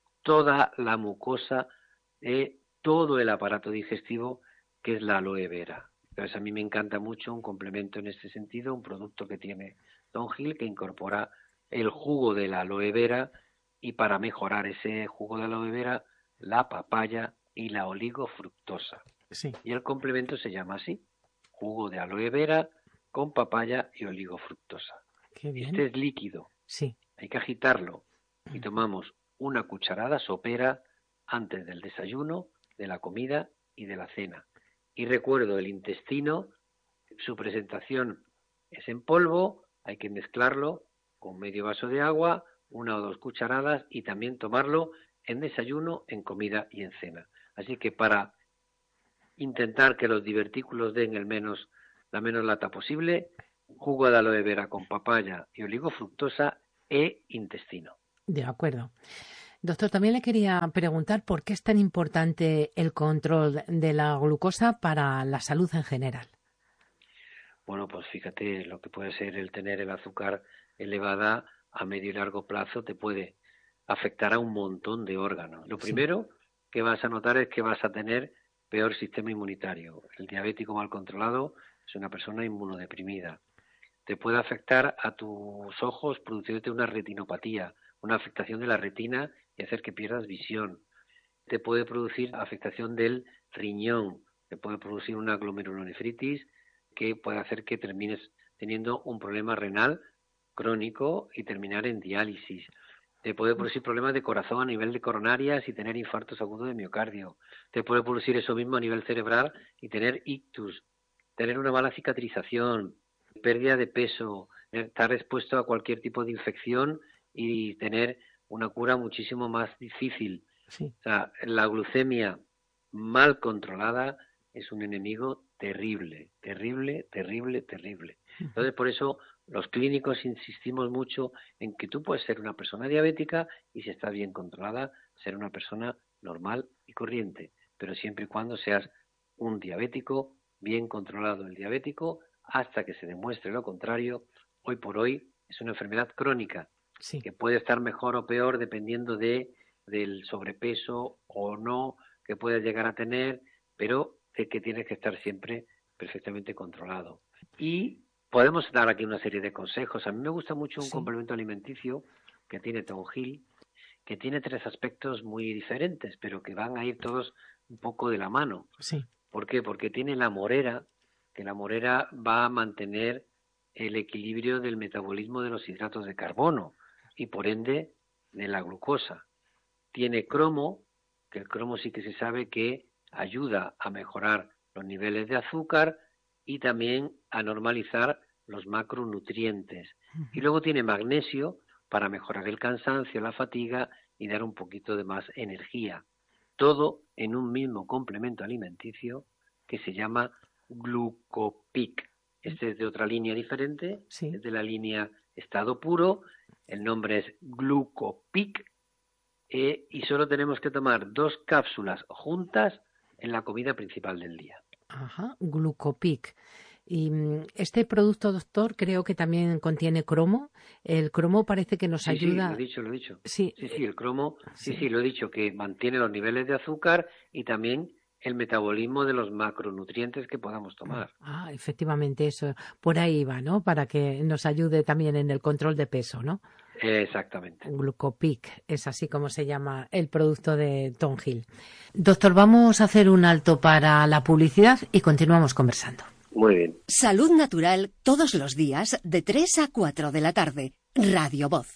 [SPEAKER 2] toda la mucosa de todo el aparato digestivo, que es la aloe vera. Entonces a mí me encanta mucho un complemento en este sentido, un producto que tiene Thornhill, que incorpora el jugo de la aloe vera, y para mejorar ese jugo de aloe vera, la papaya y la oligofructosa.
[SPEAKER 1] Sí.
[SPEAKER 2] Y el complemento se llama así, jugo de aloe vera con papaya y oligofructosa.
[SPEAKER 1] Qué bien.
[SPEAKER 2] Este es líquido,
[SPEAKER 1] sí.
[SPEAKER 2] hay que agitarlo y tomamos una cucharada sopera antes del desayuno, de la comida y de la cena. Y recuerdo, el intestino, su presentación es en polvo, hay que mezclarlo con medio vaso de agua, una o dos cucharadas, y también tomarlo en desayuno, en comida y en cena. Así que para intentar que los divertículos den el menos, la menos lata posible, jugo de aloe vera con papaya y oligofructosa e intestino.
[SPEAKER 1] De acuerdo. Doctor, también le quería preguntar por qué es tan importante el control de la glucosa para la salud en general.
[SPEAKER 2] Bueno, pues fíjate, lo que puede ser el tener el azúcar elevada a medio y largo plazo te puede afectar a un montón de órganos. Lo primero sí. que vas a notar es que vas a tener peor sistema inmunitario. El diabético mal controlado es una persona inmunodeprimida. Te puede afectar a tus ojos produciéndote una retinopatía, una afectación de la retina y hacer que pierdas visión. Te puede producir afectación del riñón, te puede producir una glomerulonefritis que puede hacer que termines teniendo un problema renal crónico y terminar en diálisis. Te puede producir problemas de corazón a nivel de coronarias y tener infartos agudos de miocardio. Te puede producir eso mismo a nivel cerebral y tener ictus, tener una mala cicatrización, pérdida de peso, estar expuesto a cualquier tipo de infección y tener una cura muchísimo más difícil.
[SPEAKER 1] Sí.
[SPEAKER 2] O sea, la glucemia mal controlada es un enemigo terrible, terrible, terrible, terrible. Entonces, por eso los clínicos insistimos mucho en que tú puedes ser una persona diabética y, si está bien controlada, ser una persona normal y corriente, pero siempre y cuando seas un diabético bien controlado. El diabético, hasta que se demuestre lo contrario, hoy por hoy es una enfermedad crónica,
[SPEAKER 1] sí.
[SPEAKER 2] que puede estar mejor o peor dependiendo de del sobrepeso o no que puedas llegar a tener, pero de que tienes que estar siempre perfectamente controlado. Y podemos dar aquí una serie de consejos. A mí me gusta mucho un
[SPEAKER 1] sí.
[SPEAKER 2] complemento alimenticio que tiene Thornhill, que tiene tres aspectos muy diferentes, pero que van a ir todos un poco de la mano.
[SPEAKER 1] Sí.
[SPEAKER 2] ¿Por qué? Porque tiene la morera, que la morera va a mantener el equilibrio del metabolismo de los hidratos de carbono y por ende de la glucosa. Tiene cromo, que el cromo sí que se sabe que ayuda a mejorar los niveles de azúcar y también a normalizar los macronutrientes. Y luego tiene magnesio para mejorar el cansancio, la fatiga y dar un poquito de más energía. Todo en un mismo complemento alimenticio que se llama Glucopic. Este es de otra línea diferente, sí. Es de la línea estado puro, el nombre es Glucopic eh, y solo tenemos que tomar dos cápsulas juntas en la comida principal del día.
[SPEAKER 1] Ajá, Glucopic. Y este producto, doctor, creo que también contiene cromo. El cromo parece que nos
[SPEAKER 2] sí,
[SPEAKER 1] ayuda...
[SPEAKER 2] Sí, lo he dicho, lo he dicho.
[SPEAKER 1] Sí,
[SPEAKER 2] sí, sí, el cromo, sí. sí, sí, lo he dicho, que mantiene los niveles de azúcar y también el metabolismo de los macronutrientes que podamos tomar.
[SPEAKER 1] Ah, efectivamente, eso. Por ahí va, ¿no? Para que nos ayude también en el control de peso, ¿no?
[SPEAKER 2] Exactamente.
[SPEAKER 1] Glucopic, es así como se llama el producto de Thornhill. Doctor, vamos a hacer un alto para la publicidad y continuamos conversando.
[SPEAKER 2] Muy bien.
[SPEAKER 4] Salud Natural todos los días de tres a cuatro de la tarde. Radio Voz.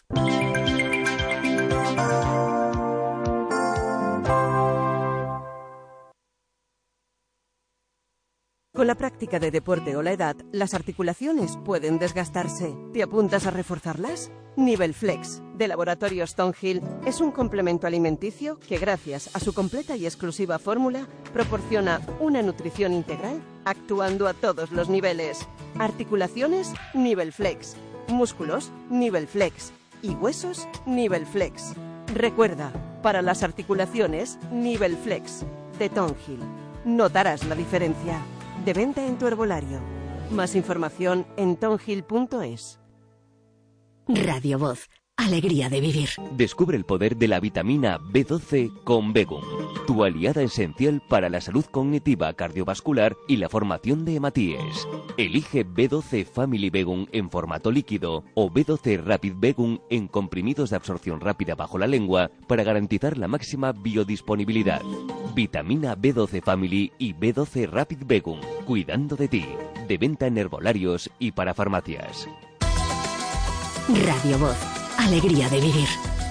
[SPEAKER 3] Con la práctica de deporte o la edad, las articulaciones pueden desgastarse. ¿Te apuntas a reforzarlas? Nivel Flex, de Laboratorios Thornhill, es un complemento alimenticio que, gracias a su completa y exclusiva fórmula, proporciona una nutrición integral actuando a todos los niveles. Articulaciones, Nivel Flex. Músculos, Nivel Flex. Y huesos, Nivel Flex. Recuerda, para las articulaciones, Nivel Flex, de Thornhill. Notarás la diferencia. De venta en tu herbolario. Más información en thornhill punto es.
[SPEAKER 4] Radio Voz. Alegría de vivir.
[SPEAKER 5] Descubre el poder de la vitamina B doce con Begum, tu aliada esencial para la salud cognitiva, cardiovascular y la formación de hematíes. Elige B doce Family Begum en formato líquido o B doce Rapid Begum en comprimidos de absorción rápida bajo la lengua para garantizar la máxima biodisponibilidad. Vitamina B doce Family y B doce Rapid Begum, cuidando de ti. De venta en herbolarios y para farmacias.
[SPEAKER 4] Radio Voz. Alegría de vivir.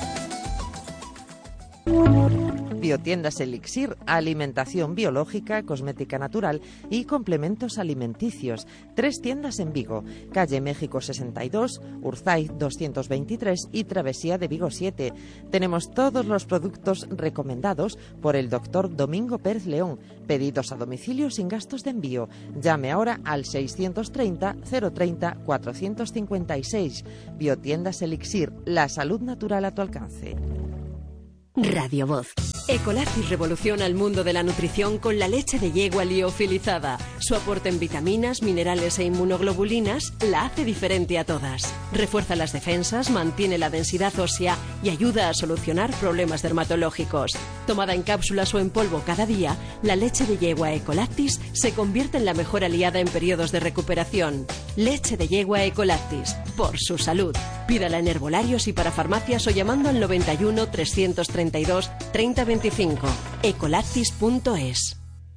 [SPEAKER 6] Biotiendas Elixir, alimentación biológica, cosmética natural y complementos alimenticios. Tres tiendas en Vigo, calle México sesenta y dos, Urzaiz doscientos veintitrés y Travesía de Vigo siete. Tenemos todos los productos recomendados por el doctor Domingo Pérez León. Pedidos a domicilio sin gastos de envío. Llame ahora al seiscientos treinta, cero treinta, cuatrocientos cincuenta y seis. Biotiendas Elixir, la salud natural a tu alcance.
[SPEAKER 4] Radio Voz. Ecolactis revoluciona el mundo de la nutrición con la leche de yegua liofilizada. Su aporte en vitaminas, minerales e inmunoglobulinas la hace diferente a todas. Refuerza las defensas, mantiene la densidad ósea y ayuda a solucionar problemas dermatológicos. Tomada en cápsulas o en polvo cada día, la leche de yegua Ecolactis se convierte en la mejor aliada en periodos de recuperación. Leche de yegua Ecolactis, por su salud. Pídala en herbolarios y para farmacias o llamando al noventa y uno, trescientos treinta y dos, treinta veinticinco. ecolactis punto es.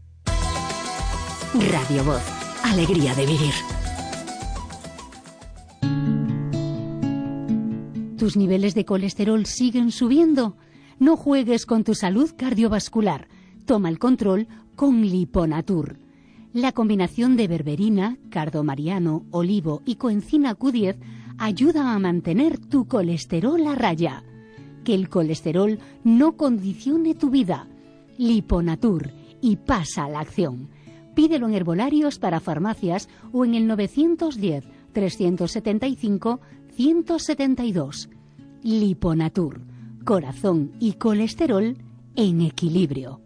[SPEAKER 4] Radio Voz. Alegría de vivir.
[SPEAKER 7] ¿Tus niveles de colesterol siguen subiendo? No juegues con tu salud cardiovascular. Toma el control con Liponatur. La combinación de berberina, cardomariano, olivo y coenzima Q diez ayuda a mantener tu colesterol a raya. Que el colesterol no condicione tu vida. Liponatur, y pasa a la acción. Pídelo en herbolarios para farmacias o en el novecientos diez, trescientos setenta y cinco, ciento setenta y dos. Liponatur, corazón y colesterol en equilibrio.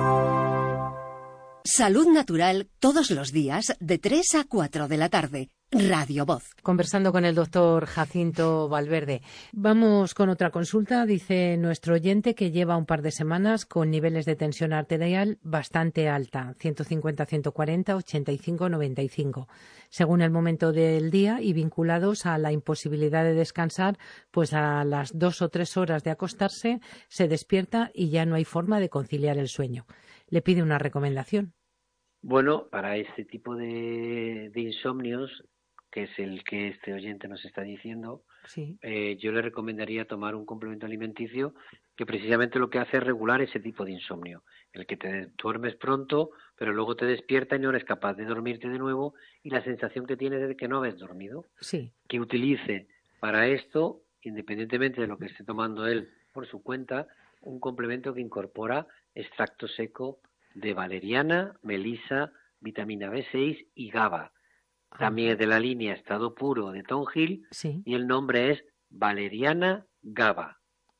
[SPEAKER 4] Salud Natural todos los días de tres a cuatro de la tarde. Radio Voz.
[SPEAKER 1] Conversando con el doctor Jacinto Valverde. Vamos con otra consulta. Dice nuestro oyente que lleva un par de semanas con niveles de tensión arterial bastante alta, ciento cincuenta, ciento cuarenta, ochenta y cinco, noventa y cinco, según el momento del día, y vinculados a la imposibilidad de descansar, pues a las dos o tres horas de acostarse se despierta y ya no hay forma de conciliar el sueño. Le pide una recomendación.
[SPEAKER 2] Bueno, para este tipo de, de insomnios, que es el que este oyente nos está diciendo,
[SPEAKER 1] sí.
[SPEAKER 2] eh, yo le recomendaría tomar un complemento alimenticio que precisamente lo que hace es regular ese tipo de insomnio, el que te duermes pronto, pero luego te despierta y no eres capaz de dormirte de nuevo y la sensación que tienes es de que no habías dormido.
[SPEAKER 1] Sí.
[SPEAKER 2] Que utilice para esto, independientemente de lo que esté tomando él por su cuenta, un complemento que incorpora extracto seco de valeriana, melisa, vitamina B seis y GABA. También es de la línea Estado Puro de Tonghil,
[SPEAKER 1] sí.
[SPEAKER 2] y el nombre es Valeriana GABA.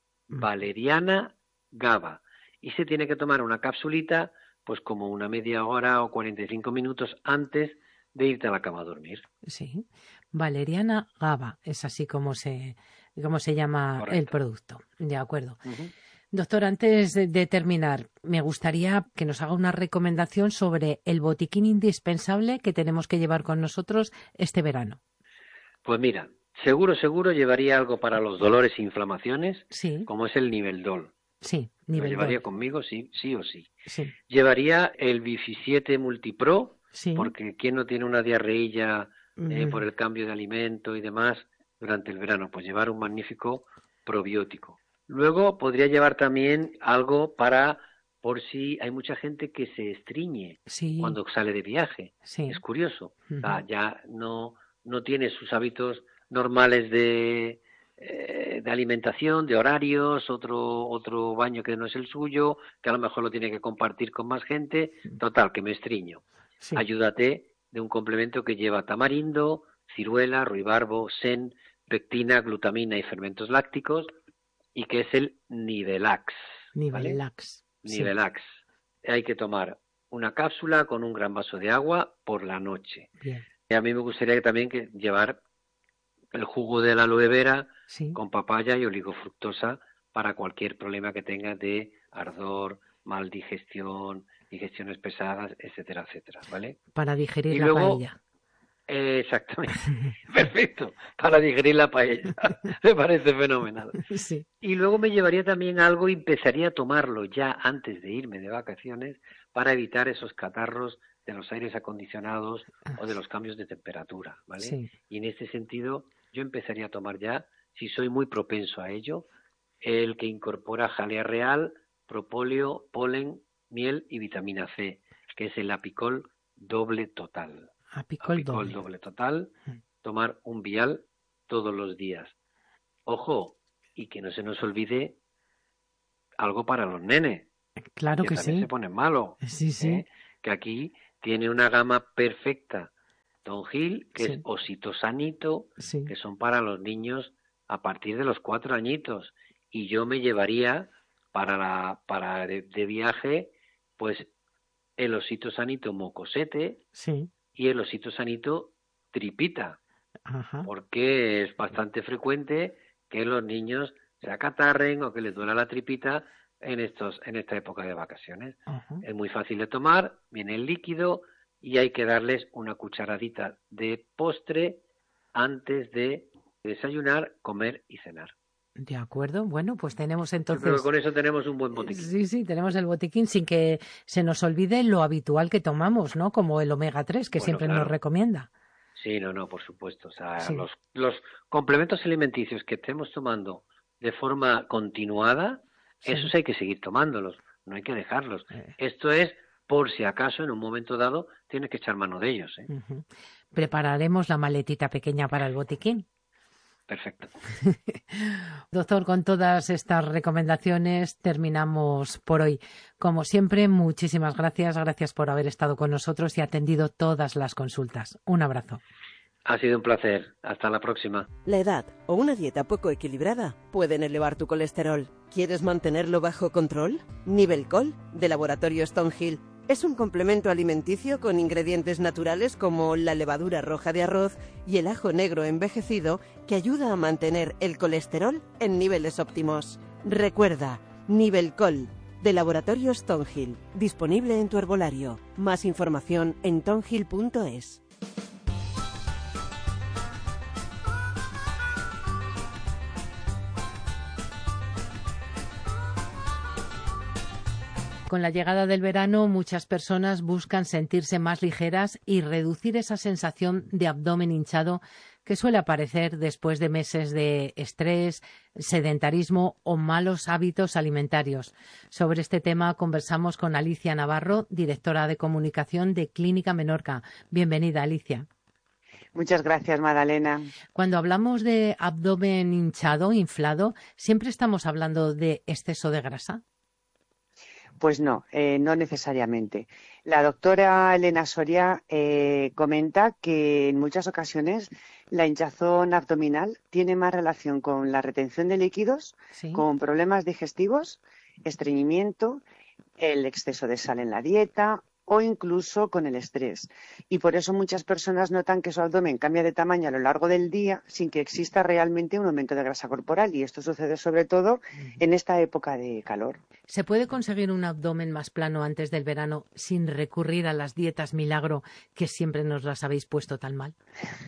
[SPEAKER 2] Valeriana GABA. Y se tiene que tomar una capsulita, pues como una media hora o cuarenta y cinco minutos antes de irte a la cama a dormir.
[SPEAKER 1] Sí. Valeriana GABA, es así como se, como se llama Correcto. El producto. De acuerdo. Uh-huh. Doctor, antes de terminar, me gustaría que nos haga una recomendación sobre el botiquín indispensable que tenemos que llevar con nosotros este verano.
[SPEAKER 2] Pues mira, seguro, seguro llevaría algo para los dolores e inflamaciones,
[SPEAKER 1] sí.
[SPEAKER 2] como es el Niveldol.
[SPEAKER 1] Sí, Niveldol.
[SPEAKER 2] Lo llevaría conmigo, sí, sí o sí.
[SPEAKER 1] sí.
[SPEAKER 2] Llevaría el Bifisiete Multipro,
[SPEAKER 1] sí.
[SPEAKER 2] porque ¿quién no tiene una diarreilla mm. eh, por el cambio de alimento y demás durante el verano? Pues llevar un magnífico probiótico. Luego podría llevar también algo para, por si hay mucha gente que se estriñe
[SPEAKER 1] sí.
[SPEAKER 2] cuando sale de viaje.
[SPEAKER 1] Sí.
[SPEAKER 2] Es curioso.
[SPEAKER 1] Uh-huh.
[SPEAKER 2] O sea, ya no, no tiene sus hábitos normales de, eh, de alimentación, de horarios, otro, otro baño que no es el suyo, que a lo mejor lo tiene que compartir con más gente. Total, que me estriño. Sí. Ayúdate de un complemento que lleva tamarindo, ciruela, ruibarbo, sen, pectina, glutamina y fermentos lácticos, y que es el Nivelax.
[SPEAKER 1] Nivelax.
[SPEAKER 2] ¿vale? Nivelax. Sí. Hay que tomar una cápsula con un gran vaso de agua por la noche.
[SPEAKER 1] Bien.
[SPEAKER 2] Y a mí me gustaría también que llevar el jugo de la aloe vera
[SPEAKER 1] sí.
[SPEAKER 2] con papaya y oligofructosa para cualquier problema que tengas de ardor, mal digestión, digestiones pesadas, etcétera, etcétera, ¿vale?
[SPEAKER 1] Para digerir
[SPEAKER 2] y
[SPEAKER 1] la
[SPEAKER 2] luego,
[SPEAKER 1] paella.
[SPEAKER 2] Eh, exactamente. Perfecto. Para digerir la paella. Me parece fenomenal.
[SPEAKER 1] Sí.
[SPEAKER 2] Y luego me llevaría también algo y empezaría a tomarlo ya antes de irme de vacaciones para evitar esos catarros de los aires acondicionados o de los cambios de temperatura, ¿vale?
[SPEAKER 1] Sí.
[SPEAKER 2] Y en este sentido yo empezaría a tomar ya, si soy muy propenso a ello, el que incorpora jalea real, propóleo, polen, miel y vitamina C, que es el Apicol Doble Total.
[SPEAKER 1] Apicol,
[SPEAKER 2] Apicol
[SPEAKER 1] doble.
[SPEAKER 2] doble total, tomar un vial todos los días. Ojo, y que no se nos olvide algo para los nenes.
[SPEAKER 1] Claro que,
[SPEAKER 2] que también
[SPEAKER 1] sí.
[SPEAKER 2] se ponen malos.
[SPEAKER 1] Sí, sí.
[SPEAKER 2] ¿eh? Que aquí tiene una gama perfecta. Tonghil, que
[SPEAKER 1] sí.
[SPEAKER 2] es Ositosanito,
[SPEAKER 1] sí.
[SPEAKER 2] que son para los niños a partir de los cuatro añitos. Y yo me llevaría para la para de, de viaje, pues el Ositosanito Mocosete,
[SPEAKER 1] sí.
[SPEAKER 2] y el Ositosanito Tripita,
[SPEAKER 1] Ajá.
[SPEAKER 2] porque es bastante frecuente que los niños se acatarren o que les duela la tripita en estos en esta época de vacaciones.
[SPEAKER 1] Ajá.
[SPEAKER 2] Es muy fácil de tomar, viene el líquido y hay que darles una cucharadita de postre antes de desayunar, comer y cenar.
[SPEAKER 1] De acuerdo, bueno, pues tenemos entonces...
[SPEAKER 2] Yo creo que con eso tenemos un buen botiquín.
[SPEAKER 1] Sí, sí, tenemos el botiquín sin que se nos olvide lo habitual que tomamos, ¿no? Como el omega tres, que
[SPEAKER 2] bueno,
[SPEAKER 1] siempre
[SPEAKER 2] claro.
[SPEAKER 1] nos recomienda.
[SPEAKER 2] Sí, no, no, por supuesto. O sea,
[SPEAKER 1] sí.
[SPEAKER 2] los, los complementos alimenticios que estemos tomando de forma continuada,
[SPEAKER 1] sí.
[SPEAKER 2] esos hay que seguir tomándolos, no hay que dejarlos.
[SPEAKER 1] Eh.
[SPEAKER 2] Esto es por si acaso en un momento dado tienes que echar mano de ellos. ¿eh?
[SPEAKER 1] Uh-huh. Prepararemos la maletita pequeña para el botiquín.
[SPEAKER 2] Perfecto.
[SPEAKER 1] Doctor, con todas estas recomendaciones terminamos por hoy. Como siempre, muchísimas gracias. Gracias por haber estado con nosotros y atendido todas las consultas. Un abrazo.
[SPEAKER 2] Ha sido un placer. Hasta la próxima.
[SPEAKER 3] La edad o una dieta poco equilibrada pueden elevar tu colesterol. ¿Quieres mantenerlo bajo control? Nivelcol, de Laboratorio Stonehill, Es un complemento alimenticio con ingredientes naturales como la levadura roja de arroz y el ajo negro envejecido que ayuda a mantener el colesterol en niveles óptimos. Recuerda, Nivelcol, de Laboratorio Stonehill, disponible en tu herbolario. Más información en tonhill punto es.
[SPEAKER 1] Con la llegada del verano, muchas personas buscan sentirse más ligeras y reducir esa sensación de abdomen hinchado que suele aparecer después de meses de estrés, sedentarismo o malos hábitos alimentarios. Sobre este tema conversamos con Alicia Navarro, directora de comunicación de Clínica Menorca. Bienvenida, Alicia.
[SPEAKER 8] Muchas gracias, Magdalena.
[SPEAKER 1] Cuando hablamos de abdomen hinchado, inflado, ¿siempre estamos hablando de exceso de grasa?
[SPEAKER 8] Pues no, eh, no necesariamente. La doctora Elena Soria eh, comenta que en muchas ocasiones la hinchazón abdominal tiene más relación con la retención de líquidos, ¿sí?, con problemas digestivos, estreñimiento, el exceso de sal en la dieta o incluso con el estrés. Y por eso muchas personas notan que su abdomen cambia de tamaño a lo largo del día sin que exista realmente un aumento de grasa corporal. Y esto sucede sobre todo en esta época de calor.
[SPEAKER 1] ¿Se puede conseguir un abdomen más plano antes del verano sin recurrir a las dietas milagro que siempre nos las habéis puesto tan mal?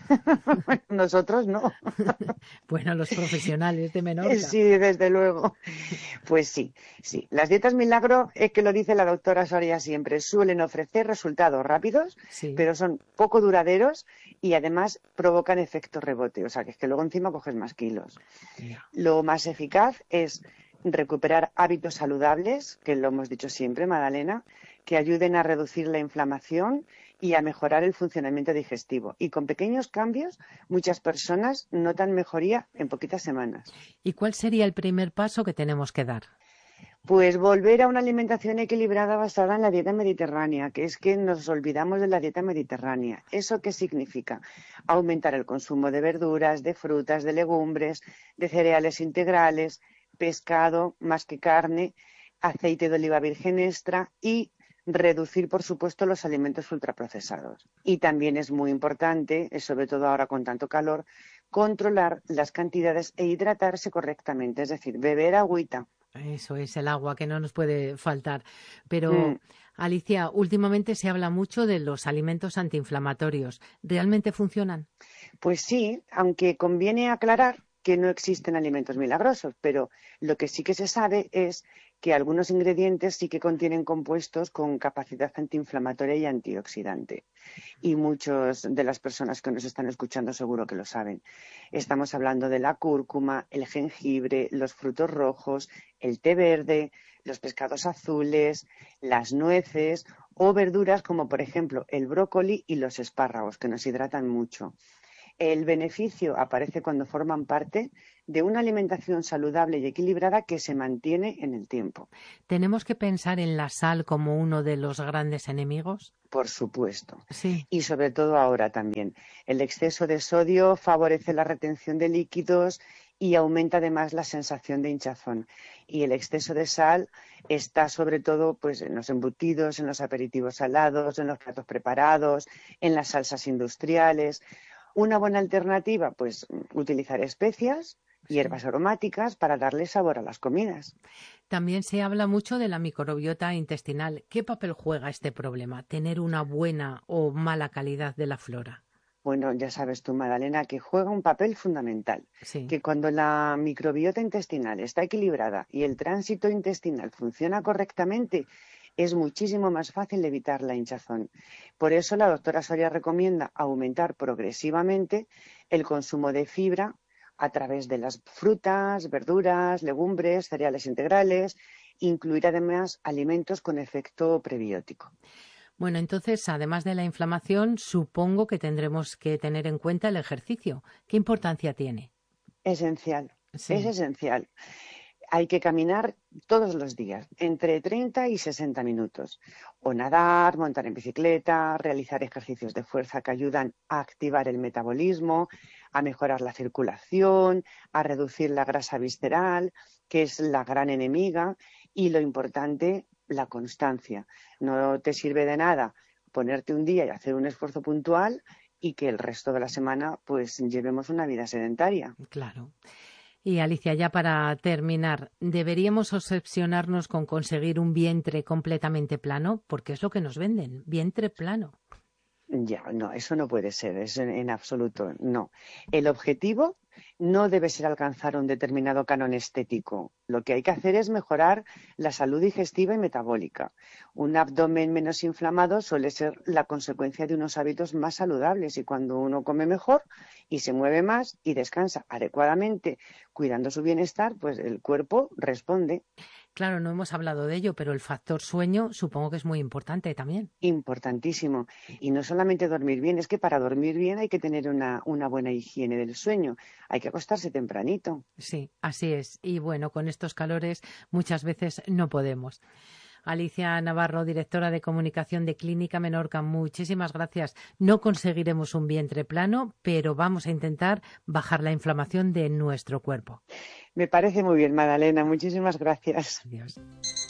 [SPEAKER 8] Nosotros no.
[SPEAKER 1] Bueno, los profesionales de Menorca.
[SPEAKER 8] Sí, desde luego. Pues sí, sí. Las dietas milagro, es que lo dice la doctora Soria siempre, suelen ofrecer resultados rápidos, sí, pero son poco duraderos y además provocan efectos rebote. O sea, que es que luego encima coges más kilos. Yeah. Lo más eficaz es recuperar hábitos saludables, que lo hemos dicho siempre, Magdalena, que ayuden a reducir la inflamación y a mejorar el funcionamiento digestivo. Y con pequeños cambios, muchas personas notan mejoría en poquitas semanas.
[SPEAKER 1] ¿Y cuál sería el primer paso que tenemos que dar?
[SPEAKER 8] Pues volver a una alimentación equilibrada basada en la dieta mediterránea, que es que nos olvidamos de la dieta mediterránea. ¿Eso qué significa? Aumentar el consumo de verduras, de frutas, de legumbres, de cereales integrales, pescado más que carne, aceite de oliva virgen extra y reducir, por supuesto, los alimentos ultraprocesados. Y también es muy importante, sobre todo ahora con tanto calor, controlar las cantidades e hidratarse correctamente, es decir, beber agüita.
[SPEAKER 1] Eso es, el agua, que no nos puede faltar. Pero, mm. Alicia, últimamente se habla mucho de los alimentos antiinflamatorios. ¿Realmente funcionan?
[SPEAKER 8] Pues sí, aunque conviene aclarar que no existen alimentos milagrosos, pero lo que sí que se sabe es que algunos ingredientes sí que contienen compuestos con capacidad antiinflamatoria y antioxidante. Y muchas de las personas que nos están escuchando seguro que lo saben. Estamos hablando de la cúrcuma, el jengibre, los frutos rojos, el té verde, los pescados azules, las nueces o verduras como por ejemplo el brócoli y los espárragos, que nos hidratan mucho. El beneficio aparece cuando forman parte de una alimentación saludable y equilibrada que se mantiene en el tiempo.
[SPEAKER 1] ¿Tenemos que pensar en la sal como uno de los grandes enemigos?
[SPEAKER 8] Por supuesto.
[SPEAKER 1] Sí.
[SPEAKER 8] Y sobre todo ahora también. El exceso de sodio favorece la retención de líquidos y aumenta además la sensación de hinchazón. Y el exceso de sal está sobre todo pues, en los embutidos, en los aperitivos salados, en los platos preparados, en las salsas industriales. Una buena alternativa, pues utilizar especias, hierbas aromáticas para darle sabor a las comidas.
[SPEAKER 1] También se habla mucho de la microbiota intestinal. ¿Qué papel juega este problema, tener una buena o mala calidad de la flora?
[SPEAKER 8] Bueno, ya sabes tú, Magdalena, que juega un papel fundamental.
[SPEAKER 1] Sí.
[SPEAKER 8] Que cuando la microbiota intestinal está equilibrada y el tránsito intestinal funciona correctamente, es muchísimo más fácil evitar la hinchazón. Por eso la doctora Soria recomienda aumentar progresivamente el consumo de fibra a través de las frutas, verduras, legumbres, cereales integrales, incluir además alimentos con efecto prebiótico.
[SPEAKER 1] Bueno, entonces, además de la inflamación, supongo que tendremos que tener en cuenta el ejercicio. ¿Qué importancia tiene?
[SPEAKER 8] Esencial,
[SPEAKER 1] Sí.
[SPEAKER 8] es esencial. Hay que caminar todos los días, entre treinta y sesenta minutos. O nadar, montar en bicicleta, realizar ejercicios de fuerza que ayudan a activar el metabolismo, a mejorar la circulación, a reducir la grasa visceral, que es la gran enemiga. Y lo importante, la constancia. No te sirve de nada ponerte un día y hacer un esfuerzo puntual y que el resto de la semana pues llevemos una vida sedentaria.
[SPEAKER 1] Claro. Y Alicia, ya para terminar, ¿deberíamos obsesionarnos con conseguir un vientre completamente plano? Porque es lo que nos venden, vientre plano.
[SPEAKER 8] Ya, no, eso no puede ser, eso en, en absoluto, no. El objetivo no debe ser alcanzar un determinado canon estético. Lo que hay que hacer es mejorar la salud digestiva y metabólica. Un abdomen menos inflamado suele ser la consecuencia de unos hábitos más saludables y cuando uno come mejor y se mueve más y descansa adecuadamente, cuidando su bienestar, pues el cuerpo responde.
[SPEAKER 1] Claro, no hemos hablado de ello, pero el factor sueño supongo que es muy importante también.
[SPEAKER 8] Importantísimo. Y no solamente dormir bien, es que para dormir bien hay que tener una, una buena higiene del sueño. Hay que acostarse tempranito.
[SPEAKER 1] Sí, así es. Y bueno, con estos calores muchas veces no podemos. Alicia Navarro, directora de comunicación de Clínica Menorca, muchísimas gracias. No conseguiremos un vientre plano, pero vamos a intentar bajar la inflamación de nuestro cuerpo.
[SPEAKER 8] Me parece muy bien, Madalena. Muchísimas gracias.
[SPEAKER 1] Adiós.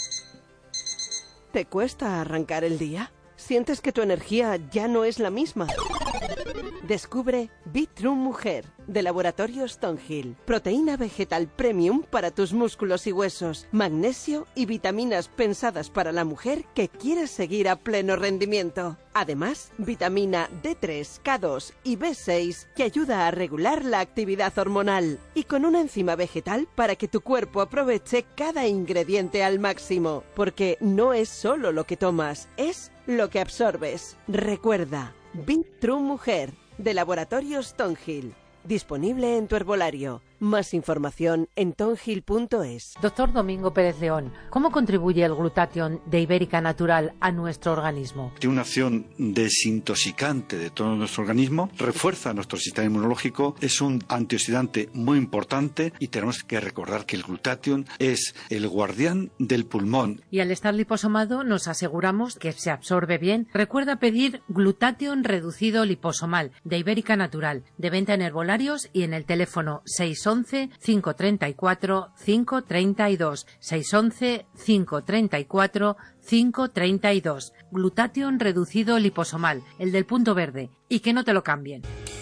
[SPEAKER 3] ¿Te cuesta arrancar el día? ¿Sientes que tu energía ya no es la misma? Descubre Bitrue Mujer, de Laboratorio Stonehill. Proteína vegetal premium para tus músculos y huesos. Magnesio y vitaminas pensadas para la mujer que quiere seguir a pleno rendimiento. Además, vitamina D tres, K dos y B seis que ayuda a regular la actividad hormonal. Y con una enzima vegetal para que tu cuerpo aproveche cada ingrediente al máximo. Porque no es solo lo que tomas, es lo que absorbes. Recuerda, Bitrue Mujer, de Laboratorio Stonehill. Disponible en tu herbolario. Más información en tonhill punto es.
[SPEAKER 1] Doctor Domingo Pérez León, ¿cómo contribuye el glutatión de Ibérica Natural a nuestro organismo?
[SPEAKER 9] Tiene una acción desintoxicante de todo nuestro organismo, refuerza nuestro sistema inmunológico, es un antioxidante muy importante y tenemos que recordar que el glutatión es el guardián del pulmón.
[SPEAKER 1] Y al estar liposomado nos aseguramos que se absorbe bien. Recuerda pedir glutatión reducido liposomal de Ibérica Natural, de venta en herbolarios y en el teléfono seis once, cinco treinta y cuatro, cinco treinta y dos, seis once, cinco treinta y cuatro, cinco treinta y dos. Glutatión reducido liposomal, el del punto verde, y que no te lo cambien.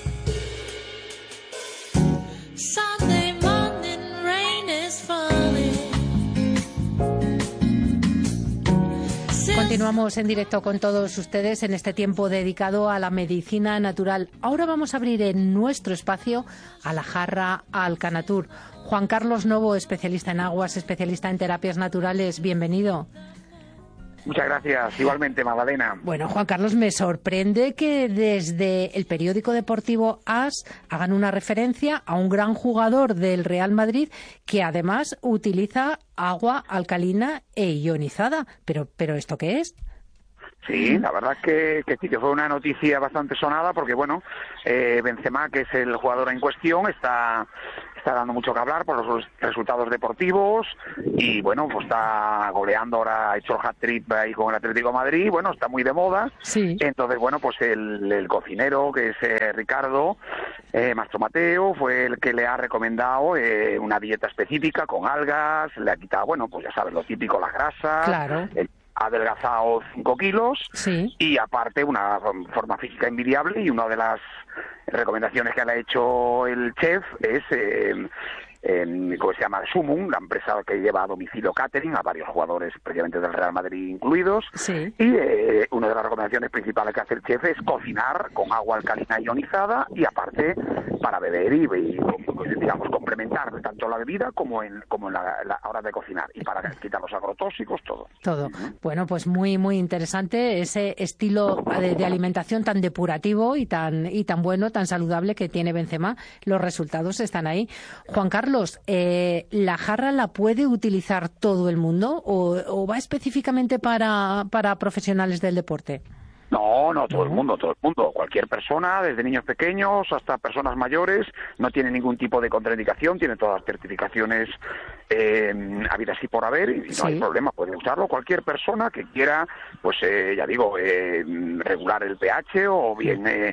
[SPEAKER 1] Continuamos en directo con todos ustedes en este tiempo dedicado a la medicina natural. Ahora vamos a abrir en nuestro espacio a la jarra Alcanatur. Juan Carlos Novo, especialista en aguas, especialista en terapias naturales, bienvenido.
[SPEAKER 10] Muchas gracias, igualmente, Magdalena.
[SPEAKER 1] Bueno, Juan Carlos, me sorprende que desde el periódico deportivo AS hagan una referencia a un gran jugador del Real Madrid que además utiliza agua alcalina e ionizada. Pero, pero ¿esto qué es?
[SPEAKER 10] Sí, la verdad es que, que sí, que fue una noticia bastante sonada porque, bueno, eh, Benzema, que es el jugador en cuestión, está... está dando mucho que hablar por los resultados deportivos y bueno, pues está goleando ahora, ha hecho el hat-trick ahí con el Atlético de Madrid, bueno, está muy de moda.
[SPEAKER 1] Sí.
[SPEAKER 10] Entonces, bueno, pues el, el cocinero, que es eh, Ricardo eh, Mastro Mateo, fue el que le ha recomendado eh, una dieta específica con algas, le ha quitado, bueno, pues ya sabes, lo típico, las grasas.
[SPEAKER 1] Claro.
[SPEAKER 10] El, ha adelgazado cinco kilos
[SPEAKER 1] sí.
[SPEAKER 10] y aparte una forma física envidiable, y una de las recomendaciones que le ha hecho el chef es eh, en, ¿cómo se llama? Sumum, la empresa que lleva a domicilio catering a varios jugadores precisamente del Real Madrid incluidos.
[SPEAKER 1] Sí.
[SPEAKER 10] Y eh, una de las recomendaciones principales que hace el chef es cocinar con agua alcalina ionizada y aparte para beber y, y digamos complementar tanto la bebida como en como en la, la hora de cocinar, y para quitar los agrotóxicos, todo.
[SPEAKER 1] Todo. Bueno, pues muy muy interesante ese estilo de, de alimentación tan depurativo y tan y tan bueno, tan saludable que tiene Benzema. Los resultados están ahí. Juan Carlos, eh, ¿la jarra la puede utilizar todo el mundo o, o va específicamente para, para profesionales del deporte?
[SPEAKER 10] No, no, todo el mundo, todo el mundo. Cualquier persona, desde niños pequeños hasta personas mayores, no tiene ningún tipo de contraindicación, tiene todas las certificaciones eh, habidas y por haber, y no
[SPEAKER 1] sí.
[SPEAKER 10] hay problema, puede usarlo cualquier persona que quiera, pues eh, ya digo, eh, regular el pH o bien... Eh,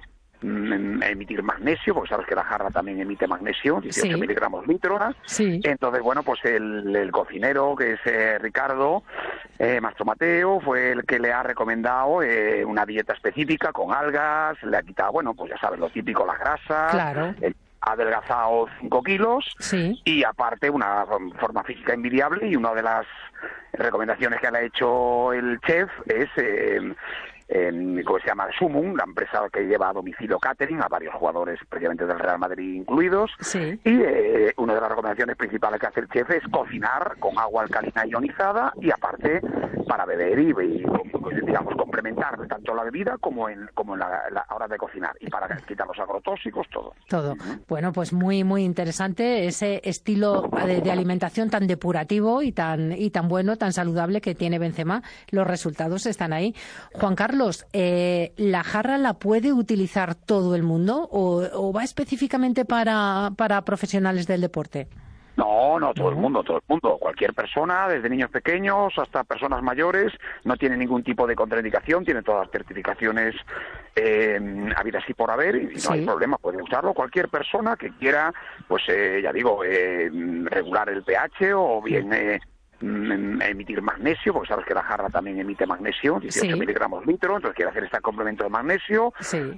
[SPEAKER 10] emitir magnesio, porque sabes que la jarra también emite magnesio, dieciocho
[SPEAKER 1] sí.
[SPEAKER 10] miligramos litro.
[SPEAKER 1] Sí.
[SPEAKER 10] Entonces, bueno, pues el, el cocinero, que es eh, Ricardo, Eh, Mastro Mateo fue el que le ha recomendado eh, una dieta específica con algas, le ha quitado, bueno, pues ya sabes, lo típico, las grasas,
[SPEAKER 1] claro.
[SPEAKER 10] el, ha adelgazado cinco kilos
[SPEAKER 1] sí.
[SPEAKER 10] y aparte una forma física envidiable, y una de las recomendaciones que le ha hecho el chef es... Eh, en, ¿cómo se llama? Sumum, la empresa que lleva a domicilio catering a varios jugadores, precisamente del Real Madrid incluidos.
[SPEAKER 1] Sí.
[SPEAKER 10] Y eh, una de las recomendaciones principales que hace el chef es cocinar con agua alcalina ionizada y aparte para beber y, y digamos, complementar tanto la bebida como en como en la, la hora de cocinar, y para quitar los agrotóxicos, todo.
[SPEAKER 1] Todo. Bueno, pues muy muy interesante ese estilo de, de alimentación tan depurativo y tan y tan bueno, tan saludable que tiene Benzema. Los resultados están ahí. Juan Carlos, eh, ¿la jarra la puede utilizar todo el mundo o, o va específicamente para, para profesionales del deporte?
[SPEAKER 10] No, no, todo el mundo, todo el mundo. Cualquier persona, desde niños pequeños hasta personas mayores, no tiene ningún tipo de contraindicación, tiene todas las certificaciones eh, habidas y por haber, y no
[SPEAKER 1] sí.
[SPEAKER 10] hay problema, puede usarlo cualquier persona que quiera, pues eh, ya digo, eh, regular el pH o bien... Eh, emitir magnesio, porque sabes que la jarra también emite magnesio, dieciocho
[SPEAKER 1] sí.
[SPEAKER 10] miligramos litro, entonces quiere hacer este complemento de magnesio,
[SPEAKER 1] sí.